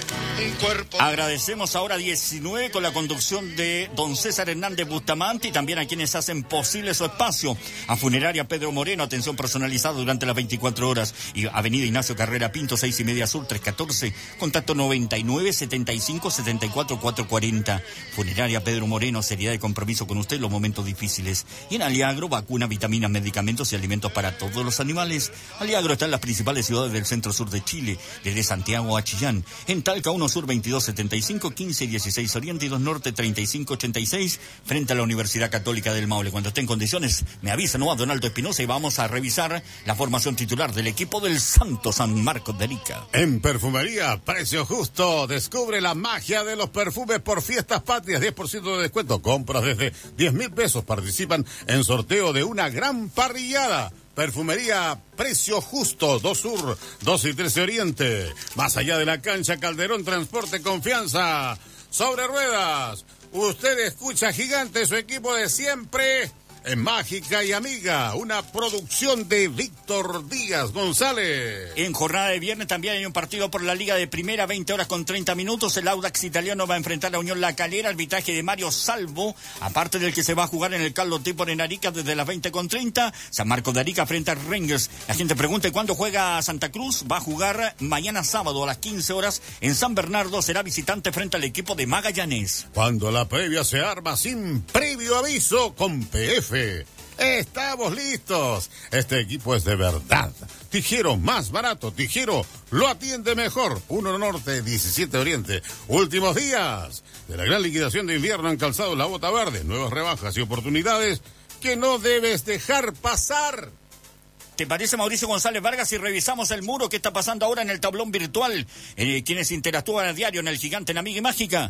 Agradecemos ahora diecinueve con la conducción de don César Hernández Bustamante y también a quienes hacen posible su espacio. A Funeraria Pedro Moreno, atención personalizada durante las veinticuatro horas. Y Avenida Ignacio Carrera Pinto, seis y media sur, trescientos catorce. Contacto noventa y nueve, setenta y cinco, setenta y cuatro, cuatrocientos cuarenta. Funeraria Pedro Moreno, seriedad y compromiso con usted en los momentos difíciles. Y en Aliagro, vacuna, vitaminas, medicamentos y alimentos para todos los animales. Aliagro está en las principales ciudades del centro sur de Chile, desde Santiago a Chillán. En Talca, uno sur, veintidós setenta y cinco, quince dieciséis oriente y dos norte, treinta y cinco ochenta y seis, frente a la Universidad Católica del Maule. Cuando esté en condiciones, me avisa, ¿no? A Donaldo Espinosa y vamos a revisar la formación titular del equipo del Santo San Marcos de Arica. En Perfumería, precio justo. Descubre la magia de los perfumes por Fiestas Patrias. diez por ciento de descuento. Compras desde diez mil pesos. Participan en sorteo de una gran parrillada. Perfumería, precio justo, dos sur, dos y trece oriente. Más allá de la cancha, Calderón Transporte Confianza. Sobre ruedas, usted escucha Gigante, su equipo de siempre. En Mágica y Amiga, una producción de Víctor Díaz González. En jornada de viernes también hay un partido por la Liga de Primera, veinte horas con treinta minutos. El Audax italiano va a enfrentar a Unión La Calera, arbitraje de Mario Salvo, aparte del que se va a jugar en el Carlos Tepor en Arica desde las veinte con treinta. San Marcos de Arica frente a Rangers. La gente pregunta cuándo juega Santa Cruz. Va a jugar mañana sábado a las quince horas en San Bernardo. Será visitante frente al equipo de Magallanes. Cuando la previa se arma sin previo aviso con P F. Estamos listos. Este equipo es de verdad. Tijero más barato. Tijero lo atiende mejor. uno Norte, diecisiete Oriente. Últimos días de la gran liquidación de invierno en calzado La Bota Verde. Nuevas rebajas y oportunidades que no debes dejar pasar. ¿Te parece, Mauricio González Vargas, si revisamos el muro que está pasando ahora en el tablón virtual? Eh, quienes interactúan a diario en el Gigante en Amiga y Mágica.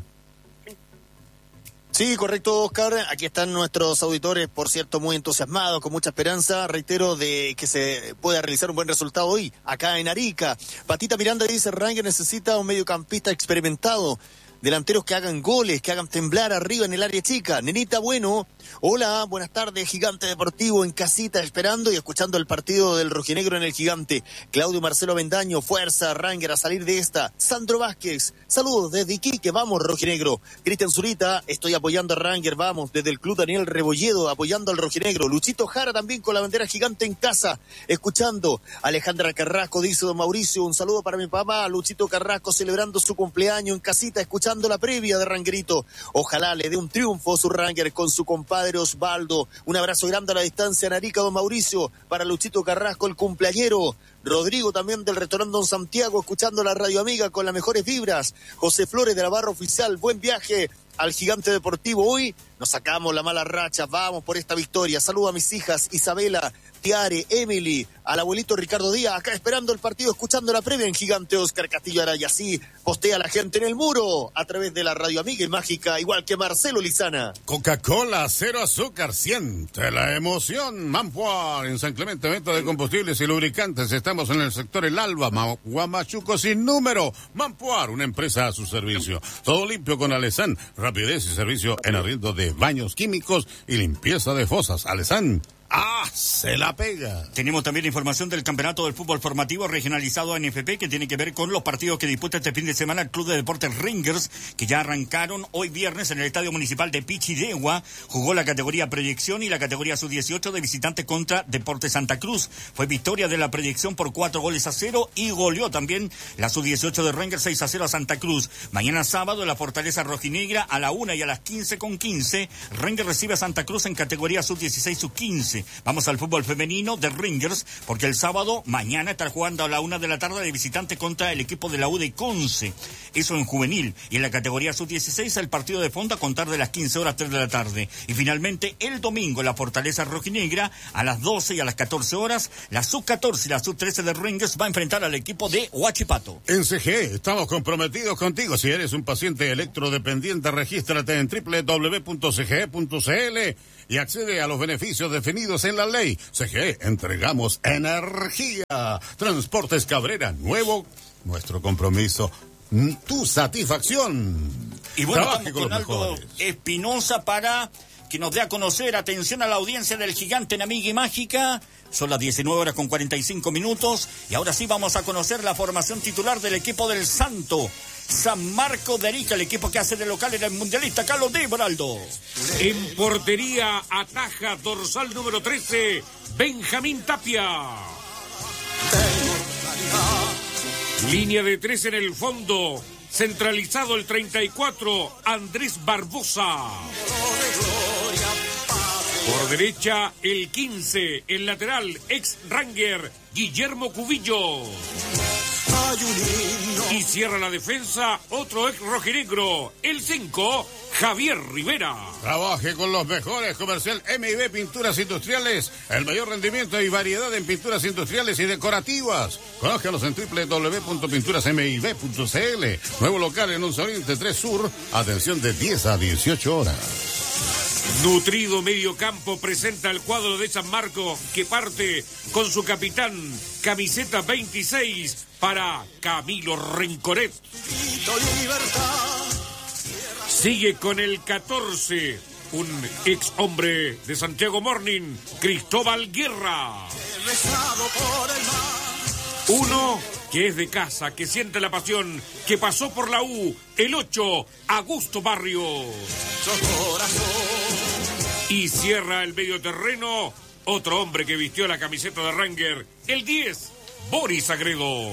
Sí, correcto, Oscar. Aquí están nuestros auditores, por cierto, muy entusiasmados, con mucha esperanza. Reitero de que se pueda realizar un buen resultado hoy, acá en Arica. Patita Miranda dice, Ranger necesita un mediocampista experimentado. Delanteros que hagan goles, que hagan temblar arriba en el área chica. Nenita Bueno, hola, buenas tardes, Gigante Deportivo en casita, esperando y escuchando el partido del rojinegro en el Gigante. Claudio Marcelo Bendaño, fuerza, Ranger a salir de esta. Sandro Vázquez, saludos desde Iquique, vamos rojinegro. Cristian Zurita, estoy apoyando a Ranger, vamos, desde el Club Daniel Rebolledo, apoyando al rojinegro. Luchito Jara también con la bandera Gigante en casa, escuchando. Alejandra Carrasco, dice don Mauricio, un saludo para mi papá, Luchito Carrasco, celebrando su cumpleaños en casita, escuchando la previa de Rangerito. Ojalá le dé un triunfo su Ranger con su compadre Osvaldo. Un abrazo grande a la distancia en Arica, don Mauricio, para Luchito Carrasco, el cumpleañero. Rodrigo también del restaurante Don Santiago, escuchando la radio amiga con las mejores vibras. José Flores de la barra oficial, buen viaje al Gigante Deportivo. Hoy nos sacamos la mala racha, vamos por esta victoria. Saludo a mis hijas Isabela, Tiare, Emily, al abuelito Ricardo Díaz, acá esperando el partido, escuchando la previa en Gigante. Oscar Castillo Araya, así postea la gente en el muro a través de la radio amiga y mágica, igual que Marcelo Lizana. Coca-Cola, cero azúcar, siente la emoción. Manpower, en San Clemente, venta de combustibles y lubricantes. Estamos en el sector El Alba, Guamachuco sin número. Manpower, una empresa a su servicio. Todo limpio con Alesán, rapidez y servicio en arriendo de baños químicos y limpieza de fosas. Alesán, ¡ah, se la pega! Tenemos también información del campeonato del fútbol formativo regionalizado a N F P, que tiene que ver con los partidos que disputa este fin de semana el Club de Deportes Rangers, que ya arrancaron hoy viernes en el Estadio Municipal de Pichidegua. Jugó la categoría proyección y la categoría sub dieciocho de visitante contra Deportes Santa Cruz. Fue victoria de la proyección por cuatro goles a cero y goleó también la sub dieciocho de Rangers seis a cero a Santa Cruz. Mañana sábado la Fortaleza Rojinegra a la una y a las quince con quince. Rangers recibe a Santa Cruz en categoría sub dieciséis sub quince. once. Vamos al fútbol femenino de Rangers, porque el sábado, mañana, estará jugando a la una de la tarde de visitante contra el equipo de la U de Conce. Eso en juvenil. Y en la categoría sub dieciséis, el partido de fondo a contar de las quince horas, tres de la tarde. Y finalmente, el domingo, la Fortaleza Rojinegra, a las doce y a las catorce horas, la sub catorce y la sub trece de Rangers va a enfrentar al equipo de Huachipato. En C G estamos comprometidos contigo. Si eres un paciente electrodependiente, regístrate en doble u doble u doble u punto c g e punto c l y accede a los beneficios definidos en la ley. C G, entregamos energía. Transportes Cabrera, nuevo, nuestro compromiso, tu satisfacción. Y bueno, Trabaje estamos con, con Aldo Espinosa para que nos dé a conocer, atención a la audiencia del Gigante en Amiga y Mágica. Son las diecinueve horas con cuarenta y cinco minutos. Y ahora sí vamos a conocer la formación titular del equipo del Santo. San Marcos de Arica, el equipo que hace de local en el mundialista. Carlos Di Braldo. En portería, ataja dorsal número trece, Benjamín Tapia. Línea de tres en el fondo, centralizado el treinta y cuatro, Andrés Barbosa. Por derecha, el quince, el lateral, ex Ranger, Guillermo Cubillo. Y cierra la defensa, otro ex rojinegro, el cinco, Javier Rivera. Trabaje con los mejores, Comercial M y B Pinturas Industriales, el mayor rendimiento y variedad en pinturas industriales y decorativas. Conózcalos en doble u doble u doble u punto pinturas m i b punto c l. Nuevo local en Once Oriente tres Sur, atención de diez a dieciocho horas. Nutrido Mediocampo presenta el cuadro de San Marcos, que parte con su capitán, camiseta veintiséis, para Camilo Rencoret. Sigue con el catorce, un ex hombre de Santiago Morning, Cristóbal Guerra. Uno que es de casa, que siente la pasión, que pasó por la U, el ocho, Augusto Barrios. Y cierra el medio terreno, otro hombre que vistió la camiseta de Ranger, el diez, Boris Agredo.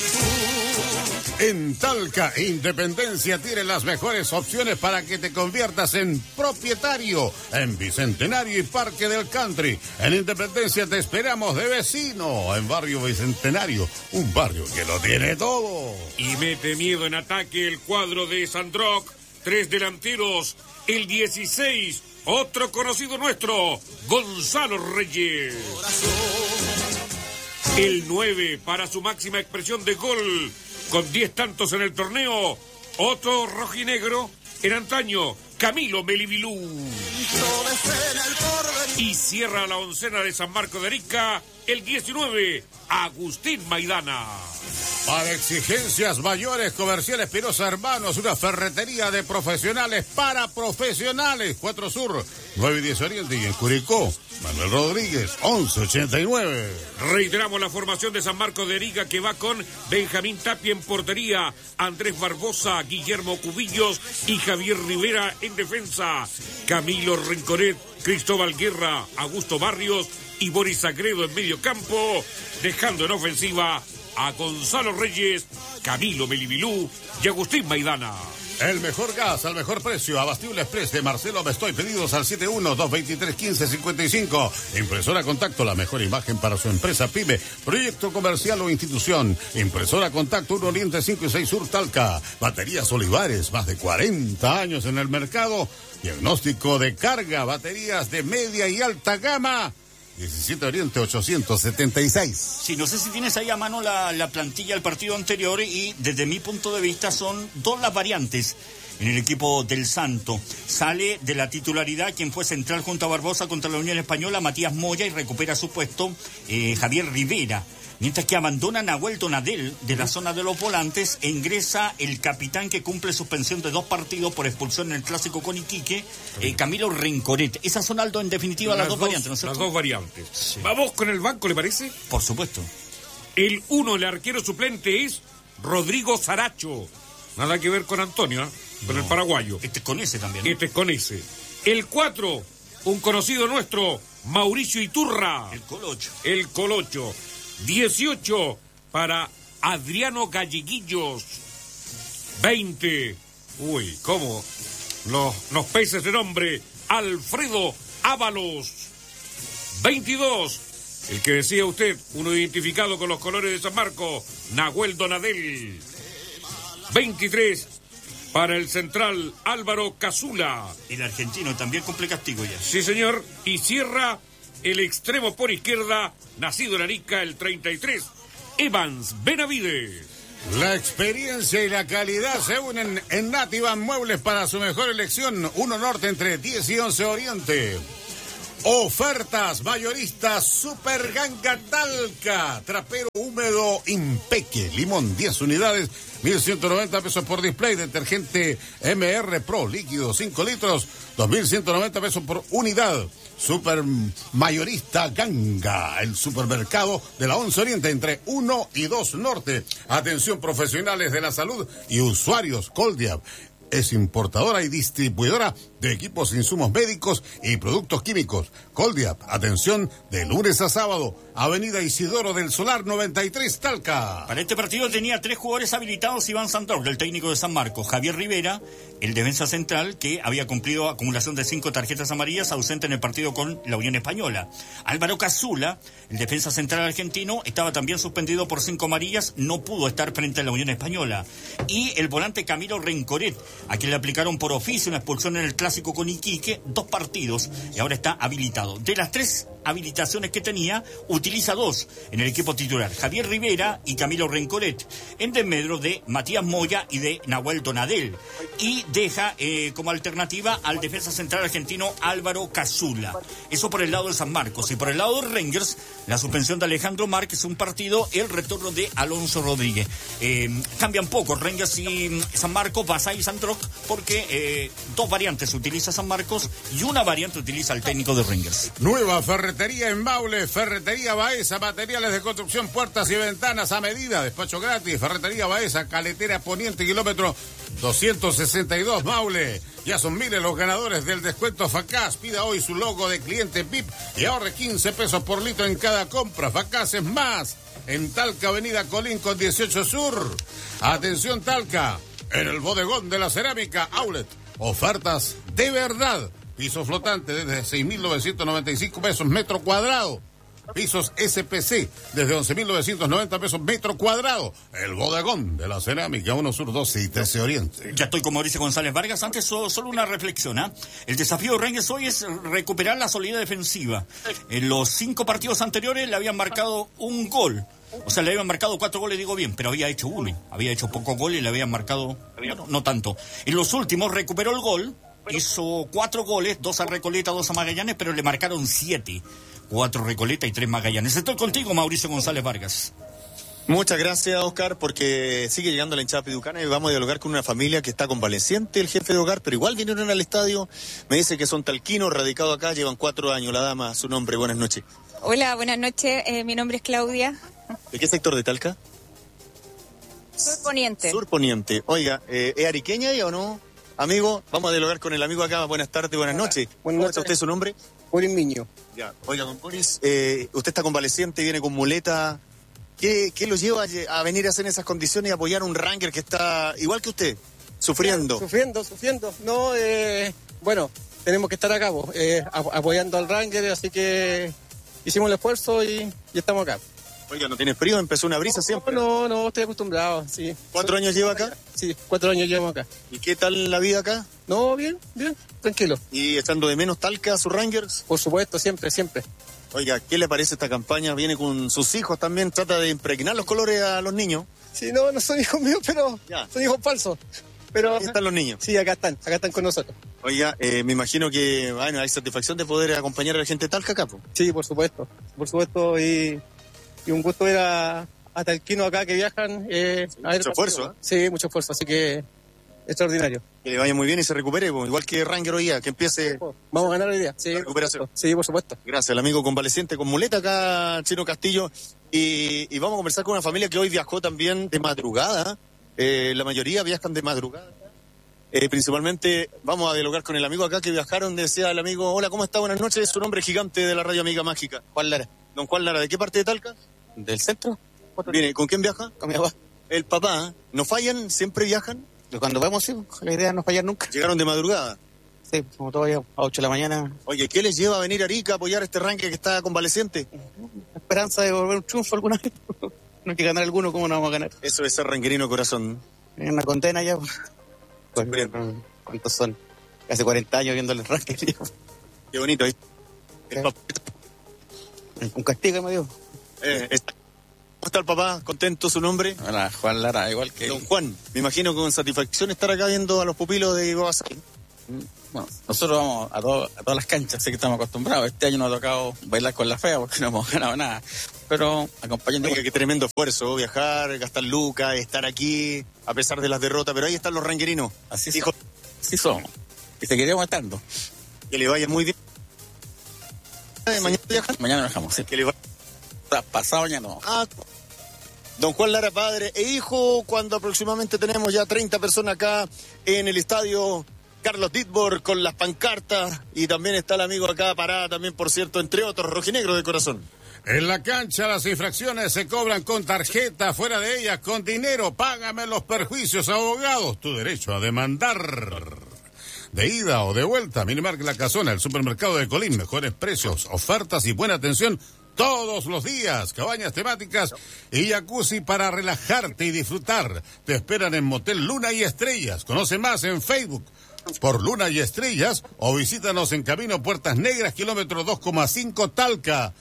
En Talca, Independencia tiene las mejores opciones para que te conviertas en propietario en Bicentenario y Parque del Country. En Independencia te esperamos de vecino en Barrio Bicentenario, un barrio que lo tiene todo. Y mete miedo en ataque el cuadro de Sandrock, tres delanteros, el dieciséis, otro conocido nuestro, Gonzalo Reyes. El nueve, para su máxima expresión de gol, con diez tantos en el torneo, otro rojinegro en antaño, Camilo Melibilú. Y cierra la oncena de San Marcos de Arica, el diecinueve, Agustín Maidana. Para exigencias mayores, Comercial Espinosa Hermanos, una ferretería de profesionales para profesionales. cuatro Sur, nueve y diez Oriente, y en Curicó, Manuel Rodríguez, once ochenta y nueve. Reiteramos la formación de San Marcos de Arica, que va con Benjamín Tapia en portería, Andrés Barbosa, Guillermo Cubillos y Javier Rivera en defensa, Camilo Rencoret, Cristóbal Guerra, Augusto Barrios y Boris Agredo en medio campo, dejando en ofensiva a Gonzalo Reyes, Camilo Melibilú y Agustín Maidana. El mejor gas al mejor precio. Abastible Express de Marcelo Bestoy. Pedidos al siete uno, dos veintitrés, quince cincuenta y cinco. Impresora Contacto, la mejor imagen para su empresa, pyme, proyecto comercial o institución. Impresora Contacto, uno Oriente cinco y seis Sur Talca. Baterías Olivares, más de cuarenta años en el mercado. Diagnóstico de carga, baterías de media y alta gama. diecisiete Oriente ochocientos setenta y seis. Sí, no sé si tienes ahí a mano la, la plantilla del partido anterior, y desde mi punto de vista son dos las variantes en el equipo del Santo. Sale de la titularidad quien fue central junto a Barbosa contra la Unión Española, Matías Moya, y recupera su puesto eh, Javier Rivera. Mientras que abandonan a Nahuel Donadel de la zona de los volantes, e ingresa el capitán que cumple suspensión de dos partidos por expulsión en el clásico con Iquique, eh, Camilo Rencoret. Esas son, Aldo, en definitiva, las, las dos, dos variantes, ¿no es cierto? Las dos variantes. Sí. Vamos con el banco, ¿le parece? Por supuesto. El uno, el arquero suplente, es Rodrigo Saracho. Nada que ver con Antonio, ¿eh? Con no. El paraguayo. Este es con ese también, ¿no? Este es con ese. El cuatro, un conocido nuestro, Mauricio Iturra. El Colocho. El Colocho. dieciocho para Adriano Galleguillos. veinte. Uy, ¿cómo? Los, los peces de nombre. Alfredo Ábalos. veintidós, el que decía usted, uno identificado con los colores de San Marcos, Nahuel Donadel. veintitrés, para el central Álvaro Casula. El argentino también cumple castigo ya. Sí, señor. Y cierra el extremo por izquierda, nacido en Arica, el treinta y tres, Evans Benavides. La experiencia y la calidad se unen en Nativan Muebles para su mejor elección. uno Norte entre diez y once Oriente. Ofertas mayoristas Super Ganga Talca. Trapero húmedo Impeque. Limón diez unidades. mil ciento noventa pesos por display. Detergente M R Pro líquido cinco litros. dos mil ciento noventa pesos por unidad. Super mayorista Ganga. El supermercado de la once Oriente entre uno y dos Norte. Atención profesionales de la salud y usuarios. Coldiab es importadora y distribuidora de equipos, insumos médicos y productos químicos. Coldiab, atención de lunes a sábado. Avenida Isidoro del Solar noventa y tres, Talca. Para este partido tenía tres jugadores habilitados: Iván Santor, del técnico de San Marcos; Javier Rivera, el defensa central, que había cumplido acumulación de cinco tarjetas amarillas, ausente en el partido con la Unión Española; Álvaro Casula, el defensa central argentino, estaba también suspendido por cinco amarillas, no pudo estar frente a la Unión Española; y el volante Camilo Rencoret, a quien le aplicaron por oficio una expulsión en el clásico con Iquique, dos partidos, y ahora está habilitado. De las tres habilitaciones que tenía, utiliza dos en el equipo titular: Javier Rivera y Camilo Rencoret, en desmedro de Matías Moya y de Nahuel Donadel, y deja eh, como alternativa al defensa central argentino Álvaro Casula. Eso por el lado de San Marcos. Y por el lado de Rangers, la suspensión de Alejandro Márquez un partido, el retorno de Alonso Rodríguez. Eh, cambian poco Rangers y San Marcos, Basay y Sandrock, porque eh, dos variantes utiliza San Marcos y una variante utiliza el técnico de Rangers. Nueva ferretería en Maule, Ferretería Baeza, materiales de construcción, puertas y ventanas a medida, despacho gratis. Ferretería Baeza, Caletera Poniente, kilómetro doscientos sesenta y dos, Maule. Ya son miles los ganadores del descuento Facaz. Pida hoy su logo de cliente V I P y ahorre quince pesos por litro en cada compra. Facaz es más. En Talca, Avenida Colín con dieciocho Sur. Atención Talca, en el bodegón de la cerámica Outlet. Ofertas de verdad. Piso flotante desde seis mil novecientos noventa y cinco pesos metro cuadrado. Pisos S P C desde once mil novecientos noventa pesos metro cuadrado. El bodegón de la cerámica, uno Sur doce y trece Oriente. Ya estoy con Mauricio González Vargas. Antes solo, solo una reflexión. ¿eh? El desafío de Rangers hoy es recuperar la solidez defensiva. En los cinco partidos anteriores le habían marcado un gol. O sea, le habían marcado cuatro goles, digo bien, pero había hecho uno. Había hecho pocos goles y le habían marcado, bueno, no tanto. En los últimos recuperó el gol. Hizo cuatro goles, dos a Recoleta, dos a Magallanes, pero le marcaron siete. Cuatro Recoleta y tres Magallanes. Estoy contigo, Mauricio González Vargas. Muchas gracias, Oscar, porque sigue llegando la hinchada piducana y vamos a dialogar con una familia que está convaleciente, el jefe de hogar, pero igual vinieron al estadio. Me dice que son talquinos, radicados acá, llevan cuatro años. La dama, su nombre, buenas noches. Hola, buenas noches, eh, mi nombre es Claudia. ¿De qué sector de Talca? Surponiente. Surponiente. Oiga, eh, ¿es ariqueña ella o no? Amigo, vamos a dialogar con el amigo acá. Buenas tardes, buenas noches. Buenas ¿Cómo noches. está usted, su nombre? Boris Miño. Ya. Oiga, don Boris, eh, usted está convaleciente, viene con muleta. ¿Qué, qué lo lleva a, a venir a hacer en esas condiciones y apoyar a un Ranger que está igual que usted, sufriendo? Sufriendo, sufriendo. No, eh, bueno, tenemos que estar acá, vos, eh, ap- apoyando al Ranger, así que hicimos el esfuerzo y, y estamos acá. Oiga, ¿no tiene frío? ¿Empezó una brisa siempre? No, no, estoy acostumbrado, sí. ¿Cuatro años lleva acá? Sí, cuatro años llevo acá. ¿Y qué tal la vida acá? No, bien, bien, tranquilo. ¿Y echando de menos Talca a sus Rangers? Por supuesto, siempre, siempre. Oiga, ¿qué le parece esta campaña? Viene con sus hijos también, trata de impregnar los colores a los niños. Sí, no, no son hijos míos, pero Ya. son hijos falsos. Pero Ahí están los niños. sí, acá están, acá están con nosotros. Oiga, eh, me imagino que bueno, hay satisfacción de poder acompañar a la gente de Talca acá, po. Sí, por supuesto, por supuesto, y, y un gusto ver a, a talquinos acá que viajan. Eh, a ver el mucho partido. esfuerzo, ¿eh? Sí, mucho esfuerzo, así que extraordinario. Que le vaya muy bien y se recupere, po. Igual que Ranger hoy día, que empiece. Vamos a ganar hoy día. Sí, La por recuperación. supuesto. Sí, por supuesto. Gracias, el amigo convaleciente con muleta acá, Chino Castillo. Y, y vamos a conversar con una familia que hoy viajó también de madrugada. Eh, la mayoría viajan de madrugada. Eh, principalmente vamos a dialogar con el amigo acá que viajaron. Decía el amigo, hola, ¿cómo está? Buenas noches. Su nombre es gigante de la radio Amiga Mágica. Juan Lara. Don Juan Lara, ¿de qué parte de Talca? ¿Del centro? Viene, ¿con quién viaja? Con mi papá. El papá. ¿No fallan? ¿Siempre viajan? Cuando vamos, sí, la idea es no fallar nunca. Llegaron de madrugada. Sí, como todavía a ocho de la mañana. Oye, ¿qué les lleva a venir a Arica a apoyar este Ranger que está convaleciente? Esperanza de volver un triunfo alguna vez. No hay que ganar alguno, ¿cómo no vamos a ganar? Eso es ser ranguerino corazón. En una condena ya. Pues, ¿cuántos son? Hace cuarenta años viendo el Ranger. Qué bonito. ¿eh? Un castigo me dio. Eh, está... ¿Cómo está el papá? ¿Contento su nombre? Hola, Juan Lara, igual que... Don Juan, me imagino con satisfacción estar acá viendo a los pupilos de Iwasaki. Bueno, nosotros vamos a, todo, a todas las canchas, así que estamos acostumbrados. Este año nos ha tocado bailar con la fea porque no hemos ganado nada. Pero acompañando... Oiga, qué tremendo esfuerzo, viajar, gastar lucas, estar aquí, a pesar de las derrotas. Pero ahí están los ranguerinos. Así, Hijo... so, así somos. Y seguiremos estando. Que le vaya muy bien. ¿Mañana viajan? Mañana viajamos, sí. Que le vaya... Pasado mañana no. Ah, don Juan Lara, padre e hijo, cuando aproximadamente tenemos ya treinta personas acá en el estadio Carlos Ditborg con las pancartas, y también está el amigo acá parada también, por cierto, entre otros, rojinegro de corazón. En la cancha las infracciones se cobran con tarjeta, fuera de ellas con dinero. Págame los perjuicios, abogados, tu derecho a demandar. De ida o de vuelta, Minimarket La Casona, el supermercado de Colín, mejores precios, ofertas y buena atención todos los días. Cabañas temáticas y jacuzzi para relajarte y disfrutar. Te esperan en Motel Luna y Estrellas. Conoce más en Facebook por Luna y Estrellas o visítanos en Camino Puertas Negras, kilómetro dos coma cinco, Talca.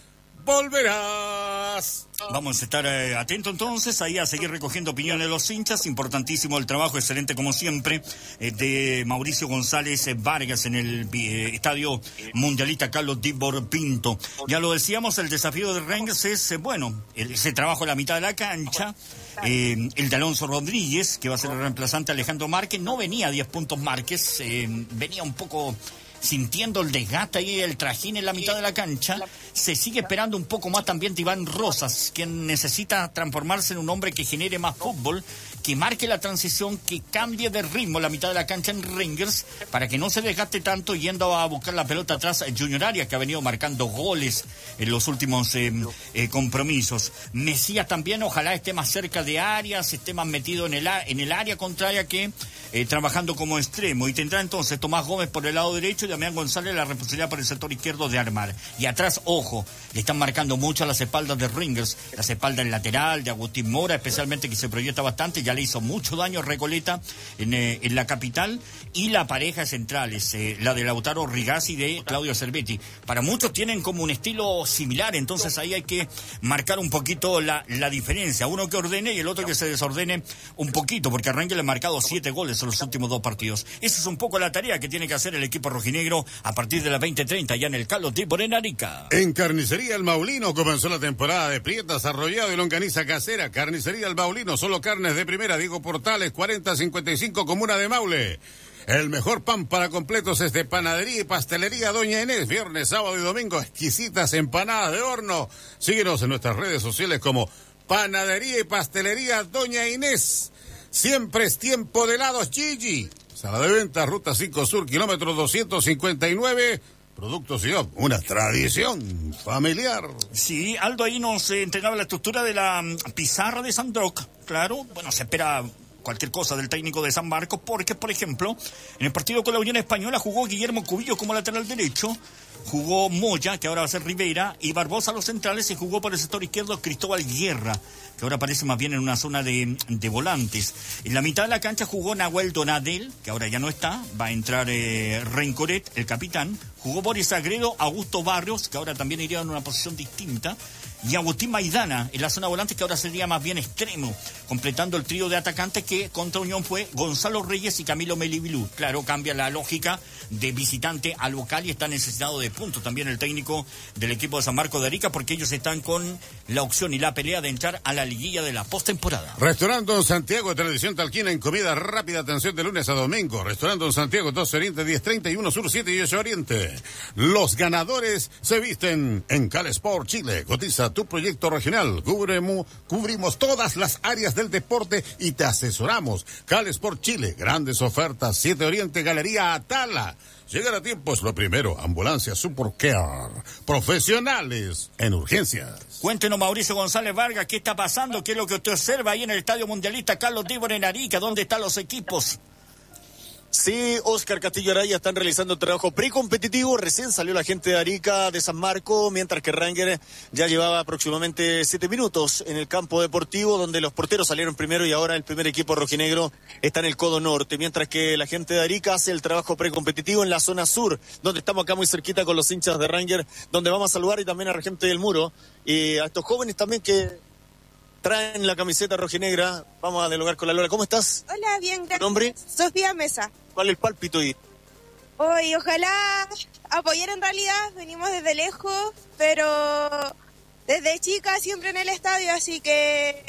Volverás. Vamos a estar eh, atentos entonces ahí a seguir recogiendo opiniones de los hinchas. Importantísimo el trabajo, excelente como siempre, eh, de Mauricio González Vargas en el eh, Estadio Mundialista Carlos Ditborg Pinto. Ya lo decíamos, el desafío de Rangers es, eh, bueno, el, ese trabajo a la mitad de la cancha. Eh, el de Alonso Rodríguez, que va a ser el reemplazante Alejandro Márquez, no venía a diez puntos Márquez, eh, venía un poco... sintiendo el desgaste ahí, el trajín en la mitad de la cancha. Se sigue esperando un poco más también de Iván Rosas, quien necesita transformarse en un hombre que genere más fútbol, que marque la transición, que cambie de ritmo la mitad de la cancha en Rangers, para que no se desgaste tanto yendo a buscar la pelota atrás. Junior Arias, que ha venido marcando goles en los últimos eh, eh, compromisos. Mesías también, ojalá esté más cerca de Arias, esté más metido en el, en el área contraria que eh, trabajando como extremo. Y tendrá entonces Tomás Gómez por el lado derecho y Damián González la responsabilidad por el sector izquierdo de armar. Y atrás, ojo, le están marcando mucho a las espaldas de Rangers, las espaldas en lateral, de Agustín Mora, especialmente, que se proyecta bastante, ya le hizo mucho daño a Recoleta en, eh, en la capital, y la pareja centrales, eh, la de Lautaro Rigazzi y de Claudio Cervetti. Para muchos tienen como un estilo similar, entonces ahí hay que marcar un poquito la, la diferencia. Uno que ordene y el otro que se desordene un poquito, porque a Rangers le ha marcado siete goles en los últimos dos partidos. Esa es un poco la tarea que tiene que hacer el equipo rojinegro a partir de las veinte treinta ya en el Carlos Ditborg en Arica. En Carnicería El Maulino comenzó la temporada de prietas, arrollado y longaniza casera. Carnicería El Maulino, solo carnes de primera. Diego Portales, cuarenta cincuenta y cinco, Comuna de Maule. El mejor pan para completos es de Panadería y Pastelería Doña Inés. Viernes, sábado y domingo, exquisitas empanadas de horno. Síguenos en nuestras redes sociales como Panadería y Pastelería Doña Inés. Siempre es tiempo de helados Gigi. Sala de venta, Ruta cinco Sur, kilómetro doscientos cincuenta y nueve. Productos y una tradición familiar. Sí, Aldo ahí nos eh, entregaba la estructura de la um, pizarra de San Roque. Claro, bueno, se espera cualquier cosa del técnico de San Marcos, porque, por ejemplo, en el partido con la Unión Española jugó Guillermo Cubillo como lateral derecho, jugó Moya, que ahora va a ser Rivera, y Barbosa a los centrales, y jugó por el sector izquierdo Cristóbal Guerra, que ahora aparece más bien en una zona de, de volantes. En la mitad de la cancha jugó Nahuel Donadel, que ahora ya no está, va a entrar eh, Rencoret, el capitán, jugó Boris Agredo, Augusto Barrios, que ahora también iría en una posición distinta, y Agustín Maidana en la zona volante, que ahora sería más bien extremo, completando el trío de atacantes que contra Unión fue Gonzalo Reyes y Camilo Melibilú. Claro, cambia la lógica de visitante a local y está necesitado de puntos también el técnico del equipo de San Marcos de Arica, porque ellos están con la opción y la pelea de entrar a la liguilla de la postemporada. Restaurante Don Santiago, tradición talquina en comida rápida, atención de lunes a domingo. Restaurante Don Santiago, doce Oriente, diez treinta y uno Sur, siete y ocho Oriente. Los ganadores se visten en Cal Sport Chile. Cotiza tu proyecto regional. Cubremos, cubrimos todas las áreas del deporte y te asesoramos. Cal Sport Chile, grandes ofertas. siete Oriente, Galería Atala. Llegar a tiempo es lo primero. Ambulancia Super Care. Profesionales en urgencias. Cuéntenos, Mauricio González Vargas, ¿qué está pasando? ¿Qué es lo que usted observa ahí en el Estadio Mundialista Carlos Ditborg en Arica? ¿Dónde están los equipos? Sí, Oscar Castillo Araya están realizando un trabajo precompetitivo. Recién salió la gente de Arica, de San Marco, mientras que Ranger ya llevaba aproximadamente siete minutos en el campo deportivo, donde los porteros salieron primero y ahora el primer equipo rojinegro está en el codo norte, mientras que la gente de Arica hace el trabajo precompetitivo en la zona sur, donde estamos acá muy cerquita con los hinchas de Ranger, donde vamos a saludar y también a la gente del Muro y a estos jóvenes también que traen la camiseta rojinegra. Vamos a dialogar con la Lola. ¿Cómo estás? Hola, bien, gracias. ¿Nombre? Sofía Mesa. ¿Cuál es el pálpito ahí? Hoy, ojalá apoyar en realidad. Venimos desde lejos, pero desde chica siempre en el estadio, así que